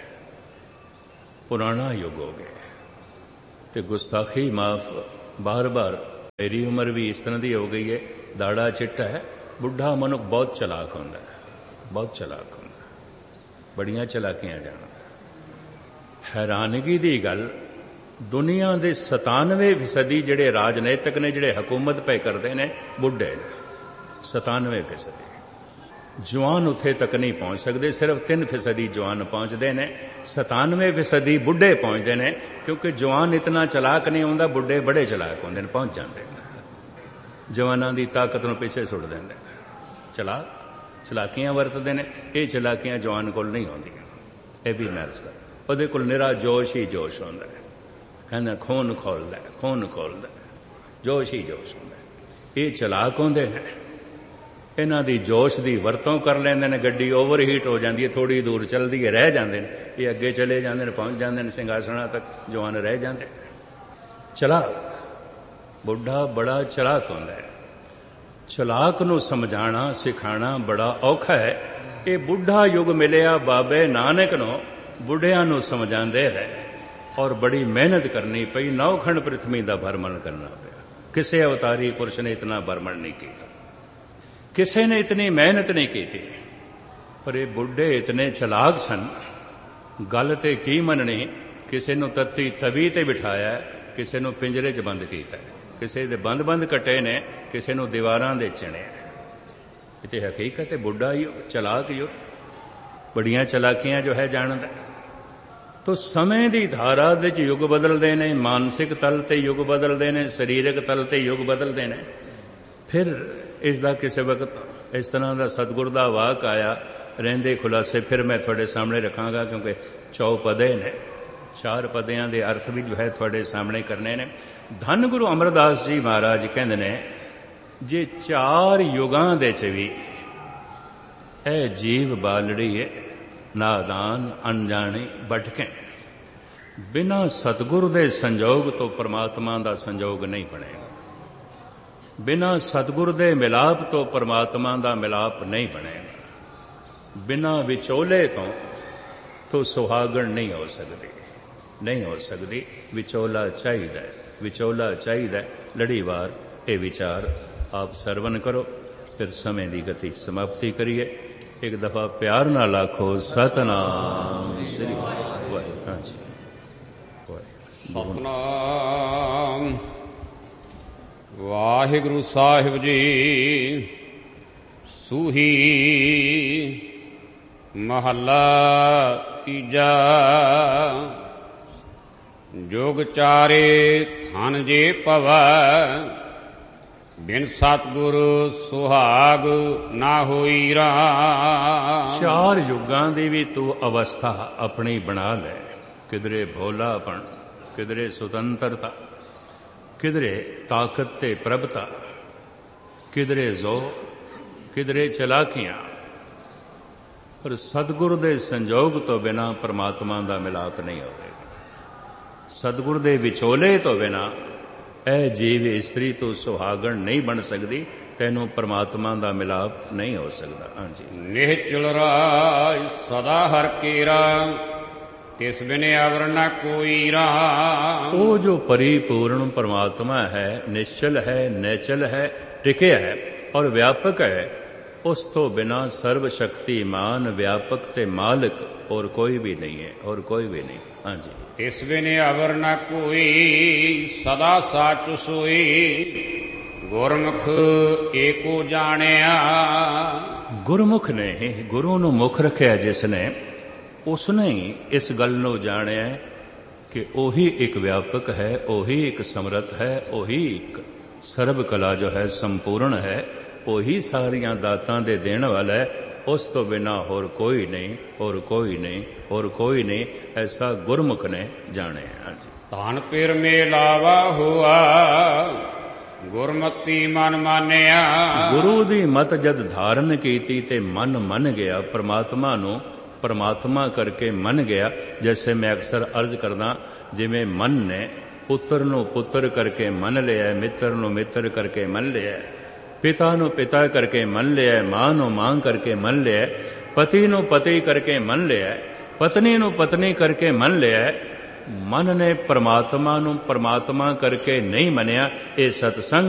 ਪੁਰਾਣਾ ਯੁੱਗ ਹੋ ਗਿਆ। ਤੇ ਗੁਸਤਾਖੀ ਮਾਫ, ਬਾਰ ਬਾਰ ਮੇਰੀ ਉਮਰ ਵੀ ਇਸ ਤਰ੍ਹਾਂ ਦੀ ਹੋ ਗਈ ਹੈ, ਦਾੜਾ ਚਿੱਟਾ ਹੈ। ਬੁੱਢਾ ਮਨੁੱਖ ਬਹੁਤ ਚਲਾਕ ਹੁੰਦਾ ਹੈ, ਬਹੁਤ ਚਲਾਕ ਹੁੰਦਾ, ਬੜੀਆਂ ਚਲਾਕੀਆਂ ਜਾਣਦਾ। ਹੈਰਾਨਗੀ ਦੀ ਗੱਲ, ਦੁਨੀਆ ਦੇ ਸਤਾਨਵੇਂ ਫੀਸਦੀ ਜਿਹੜੇ ਰਾਜਨੀਤਿਕ ਨੇ, ਜਿਹੜੇ ਹਕੂਮਤ ਪਏ ਕਰਦੇ ਨੇ, ਬੁੱਢੇ ਨੇ। ਸਤਾਨਵੇਂ ਫੀਸਦੀ ਜਵਾਨ ਉੱਥੇ ਤੱਕ ਨਹੀਂ ਪਹੁੰਚ ਸਕਦੇ, ਸਿਰਫ ਤਿੰਨ ਫੀਸਦੀ ਜਵਾਨ ਪਹੁੰਚਦੇ ਨੇ। ਸਤਾਨਵੇਂ ਫੀਸਦੀ ਬੁੱਢੇ ਪਹੁੰਚਦੇ ਨੇ, ਕਿਉਂਕਿ ਜਵਾਨ ਇਤਨਾ ਚਲਾਕ ਨਹੀਂ ਹੁੰਦਾ, ਬੁੱਢੇ ਬੜੇ ਚਲਾਕ ਹੁੰਦੇ ਨੇ, ਪਹੁੰਚ ਜਾਂਦੇ ਨੇ। ਜਵਾਨਾਂ ਦੀ ਤਾਕਤ ਨੂੰ ਪਿੱਛੇ ਸੁੱਟ ਦਿੰਦੇ ਨੇ। ਚਲਾਕ ਚਲਾਕੀਆਂ ਵਰਤਦੇ ਨੇ। ਇਹ ਚਲਾਕੀਆਂ ਜਵਾਨ ਕੋਲ ਨਹੀਂ ਹੁੰਦੀਆਂ। ਇਹ ਵੀ ਮੈਰਜ ਕਰ, ਉਹਦੇ ਕੋਲ ਨਿਰਾ ਜੋਸ਼ ਹੀ ਜੋਸ਼ ਹੁੰਦਾ ਹੈ। ਕਹਿੰਦਾ ਖੂਨ ਖੋਲਦਾ, ਖੂਨ ਖੋਲਦਾ, ਜੋਸ਼ ਹੀ ਜੋਸ਼ ਹੁੰਦਾ। ਇਹ ਚਲਾਕ ਹੁੰਦੇ ਨੇ, ਇਹਨਾਂ ਦੀ ਜੋਸ਼ ਦੀ ਵਰਤੋਂ ਕਰ ਲੈਂਦੇ ਨੇ। ਗੱਡੀ ਓਵਰ ਹੀਟ ਹੋ ਜਾਂਦੀ ਹੈ, ਥੋੜ੍ਹੀ ਦੂਰ ਚੱਲਦੀ ਹੈ, ਰਹਿ ਜਾਂਦੇ ਨੇ। ਇਹ ਅੱਗੇ ਚਲੇ ਜਾਂਦੇ ਨੇ, ਪਹੁੰਚ ਜਾਂਦੇ ਨੇ ਸਿੰਘਾਸਣਾ ਤੱਕ, ਜਵਾਨ ਰਹਿ ਜਾਂਦੇ। ਚਲਾਕ ਬੁੱਢਾ ਬੜਾ ਚਲਾਕ ਹੁੰਦਾ ਹੈ। ਚਲਾਕ ਨੂੰ ਸਮਝਾਣਾ ਸਿਖਾਣਾ ਬੜਾ ਔਖਾ ਹੈ। ਇਹ ਬੁੱਢਾ ਯੁੱਗ ਮਿਲਿਆ ਬਾਬੇ ਨਾਨਕ ਨੂੰ, ਬੁੱਢਿਆਂ ਨੂੰ ਸਮਝਾਉਂਦੇ ਰਹੇ, ਔਰ ਬੜੀ ਮਿਹਨਤ ਕਰਨੀ ਪਈ। ਨੌਖੰਡ ਪ੍ਰਿਥਵੀ ਦਾ ਭਰਮਣ ਕਰਨਾ ਪਿਆ। ਕਿਸੇ ਅਵਤਾਰੀ ਪੁਰਸ਼ ਨੇ ਇਤਨਾ ਭਰਮਣ ਨਹੀਂ ਕੀਤਾ, ਕਿਸੇ ਨੇ ਇਤਨੀ ਮਿਹਨਤ ਨਹੀਂ ਕੀਤੀ। ਪਰ ਇਹ ਬੁੱਢੇ ਇਤਨੇ ਚਲਾਕ ਸਨ, ਗੱਲ ਤੇ ਕੀ ਮੰਨਣੀ। ਕਿਸੇ ਨੂੰ ਤੱਤੀ ਤਵੀ ਤੇ ਬਿਠਾਇਆ, ਕਿਸੇ ਨੂੰ ਪਿੰਜਰੇ 'ਚ ਬੰਦ ਕੀਤਾ, ਕਿਸੇ ਦੇ ਬੰਦ ਬੰਦ ਕੱਟੇ ਨੇ, ਕਿਸੇ ਨੂੰ ਦੀਵਾਰਾਂ ਦੇ ਚਿਣੇ। ਇਹ ਤੇ ਹਕੀਕਤ ਹੈ। ਬੁੱਢਾ ਯੁੱਗ, ਚਲਾਕ ਯੁੱਗ, ਬੜੀਆਂ ਚਲਾਕੀਆਂ ਜੋ ਹੈ ਜਾਣਦਾ। ਤੋ ਸਮੇਂ ਦੀ ਧਾਰਾ ਦੇ 'ਚ ਯੁੱਗ ਬਦਲਦੇ ਨੇ, ਮਾਨਸਿਕ ਤਲ ਤੇ ਯੁੱਗ ਬਦਲਦੇ ਨੇ, ਸਰੀਰਕ ਤਲ ਤੇ ਯੁੱਗ ਬਦਲਦੇ ਨੇ। ਫਿਰ ਇਸ ਦਾ ਕਿਸੇ ਵਕਤ ਇਸ ਤਰ੍ਹਾਂ ਦਾ ਸਤਿਗੁਰ ਦਾ ਵਾਕ ਆਇਆ, ਰਹਿੰਦੇ ਖੁਲਾਸੇ ਫਿਰ ਮੈਂ ਤੁਹਾਡੇ ਸਾਹਮਣੇ ਰੱਖਾਂਗਾ, ਕਿਉਂਕਿ ਚੌਪਦੇ ਨੇ, ਚਾਰ ਪਦਿਆਂ ਦੇ ਅਰਥ ਵੀ ਜੋ ਹੈ ਤੁਹਾਡੇ ਸਾਹਮਣੇ ਕਰਨੇ ਨੇ। ਧੰਨ ਗੁਰੂ ਅਮਰਦਾਸ ਜੀ ਮਹਾਰਾਜ ਕਹਿੰਦੇ ਨੇ, ਜੇ ਚਾਰ ਯੁਗਾਂ ਦੇ 'ਚ ਵੀ ਇਹ ਜੀਵ ਬਾਲੜੀ ਹੈ, ਨਾਦਾਨ ਅਣਜਾਣੀ ਭਟਕੇ, ਬਿਨਾਂ ਸਤਿਗੁਰ ਦੇ ਸੰਜੋਗ ਤੋਂ ਪਰਮਾਤਮਾ ਦਾ ਸੰਜੋਗ ਨਹੀਂ ਬਣੇਗਾ। ਬਿਨਾਂ ਸਤਿਗੁਰ ਦੇ ਮਿਲਾਪ ਤੋਂ ਪਰਮਾਤਮਾ ਦਾ ਮਿਲਾਪ ਨਹੀਂ ਬਣੇਗਾ। ਬਿਨਾਂ ਵਿਚੋਲੇ ਤੋਂ ਤੋਂ ਸੁਹਾਗਣ ਨਹੀਂ ਹੋ ਸਕਦੀ, ਨਹੀਂ ਹੋ ਸਕਦੀ। ਵਿਚੋਲਾ ਚਾਹੀਦਾ, ਵਿਚੋਲਾ ਚਾਹੀਦਾ। ਲੜੀਵਾਰ ਇਹ ਵਿਚਾਰ ਆਪ ਸਰਵਨ ਕਰੋ, ਫਿਰ ਸਮੇਂ ਦੀ ਗਤੀ ਸਮਾਪਤੀ ਕਰੀਏ। ਇੱਕ ਦਫਾ ਪਿਆਰ ਨਾਲ ਆਖੋ ਸਤਨਾਮ ਸ੍ਰੀ ਵਾਹਿਗੁਰੂ। ਹਾਂਜੀ, ਸਤਨਾਮ ਵਾਹਿਗੁਰੂ ਸਾਹਿਬ ਜੀ। ਸੂਹੀ ਮਹੱਲਾ ਤੀਜਾ। ਜੋਗ ਚਾਰੇ ਥਨ ਜੇ ਪਵੈ, ਬਿਨ ਸਤਿਗੁਰ ਸੁਹਾਗ ਨਾ ਹੋਈ ਰਾ। ਚਾਰ ਯੁੱਗਾਂ ਦੀ ਵੀ ਤੂੰ ਅਵਸਥਾ ਆਪਣੀ ਬਣਾ ਲੈ। ਕਿਧਰੇ ਭੋਲਾਪਣ, ਕਿਧਰੇ ਸੁਤੰਤਰਤਾ, ਕਿਧਰੇ ਤਾਕਤ ਤੇ ਪ੍ਰਭਤਾ, ਕਿਧਰੇ ਜ਼ੋਰ, ਕਿਧਰੇ ਚਲਾਕੀਆਂ। ਪਰ ਸਤਿਗੁਰ ਦੇ ਸੰਜੋਗ ਤੋਂ ਬਿਨਾਂ ਪਰਮਾਤਮਾ ਦਾ ਮਿਲਾਪ ਨਹੀਂ ਹੋਵੇਗਾ। ਸਤਿਗੁਰ ਦੇ ਵਿਚੋਲੇ ਤੋਂ ਬਿਨਾਂ ਇਹ ਜੀਵ ਇਸਤਰੀ ਤੋਂ ਸੁਹਾਗਣ ਨਹੀਂ ਬਣ ਸਕਦੀ। ਤੈਨੂੰ ਪਰਮਾਤਮਾ ਦਾ ਮਿਲਾਪ ਨਹੀਂ ਹੋ ਸਕਦਾ। ਹਾਂਜੀ। ਨਿਹਚਲ ਰਾਜ ਸਦਾ ਹਰ ਕੇਰਾ, ਤਿਸ ਬਿਨ ਅਵਰ ਨ ਕੋਈ ਰਾ। ਉਹ ਜੋ ਪਰਿਪੂਰਨ ਪਰਮਾਤਮਾ ਹੈ, ਨਿਸ਼ਚਲ ਹੈ, ਨੈਚਲ ਹੈ, ਟਿਕਿਆ ਹੈ ਔਰ ਵਿਆਪਕ ਹੈ, ਉਸ ਤੋਂ ਬਿਨਾਂ ਸਰਵ ਸ਼ਕਤੀਮਾਨ, ਵਿਆਪਕ ਤੇ ਮਾਲਕ ਹੋਰ ਕੋਈ ਵੀ ਨਹੀਂ ਹੈ, ਹੋਰ ਕੋਈ ਵੀ ਨਹੀਂ। ਹਾਂਜੀ। ਤਿਸ ਬਿਨ ਅਵਰ ਨ ਕੋਈ, ਸਦਾ ਸਾਚ ਸੋਈ, ਗੁਰਮੁਖ ਏਕੋ ਜਾਣਿਆ। ਗੁਰਮੁਖ ਨੇ, ਗੁਰੂ ਨੂੰ ਮੁਖ ਰੱਖਿਆ ਜਿਸ ਨੇ, ਉਸਨੇ ਹੀ ਇਸ ਗੱਲ ਨੂੰ ਜਾਣਿਆ ਕਿ ਉਹੀ ਇੱਕ ਵਿਆਪਕ ਹੈ, ਉਹੀ ਇੱਕ ਸਮਰੱਥ ਹੈ, ਉਹੀ ਇੱਕ ਸਰਬ ਕਲਾ ਜੋ ਹੈ ਸੰਪੂਰਨ ਹੈ, ਉਹੀ ਸਾਰੀਆਂ ਦਾਤਾਂ ਦੇ ਦੇਣ ਵਾਲਾ ਹੈ। ਉਸ ਤੋਂ ਬਿਨਾਂ ਹੋਰ ਕੋਈ ਨਹੀਂ, ਹੋਰ ਕੋਈ ਨਹੀਂ, ਹੋਰ ਕੋਈ ਨਹੀਂ। ਐਸਾ ਗੁਰਮੁਖ ਨੇ ਜਾਣਿਆ। ਧਨ ਪਿਰ ਮੇਲਾਵਾ ਹੋਆ, ਗੁਰਮਤੀ ਮਨ ਮਾਨਿਆ। ਗੁਰੂ ਦੀ ਮਤ ਜਦ ਧਾਰਨ ਕੀਤੀ ਤੇ ਮਨ ਮੰਨ ਗਿਆ, ਪਰਮਾਤਮਾ ਨੂੰ ਪਰਮਾਤਮਾ ਕਰਕੇ ਮੰਨ ਗਿਆ। ਜੈਸੇ ਮੈਂ ਅਕਸਰ ਅਰਜ਼ ਕਰਦਾ, ਜਿਵੇਂ ਮਨ ਨੇ ਪੁੱਤਰ ਨੂੰ ਪੁੱਤਰ ਕਰਕੇ ਮੰਨ ਲਿਆ, ਮਿੱਤਰ ਨੂੰ ਮਿੱਤਰ ਕਰਕੇ ਮੰਨ ਲਿਆ, ਪਿਤਾ ਨੂੰ ਪਿਤਾ ਕਰਕੇ ਮੰਨ ਲਿਆ, ਮਾਂ ਨੂੰ ਮਾਂ ਕਰਕੇ ਮੰਨ ਲਿਆ, ਪਤੀ ਨੂੰ ਪਤੀ ਕਰਕੇ ਮੰਨ ਲਿਆ, ਪਤਨੀ ਨੂੰ ਪਤਨੀ ਕਰਕੇ ਮੰਨ ਲਿਆ। ਮਨ ਨੇ ਪਰਮਾਤਮਾ ਨੂੰ ਪਰਮਾਤਮਾ ਕਰਕੇ ਨਹੀਂ ਮੰਨਿਆ। ਇਹ ਸਤਸੰਗ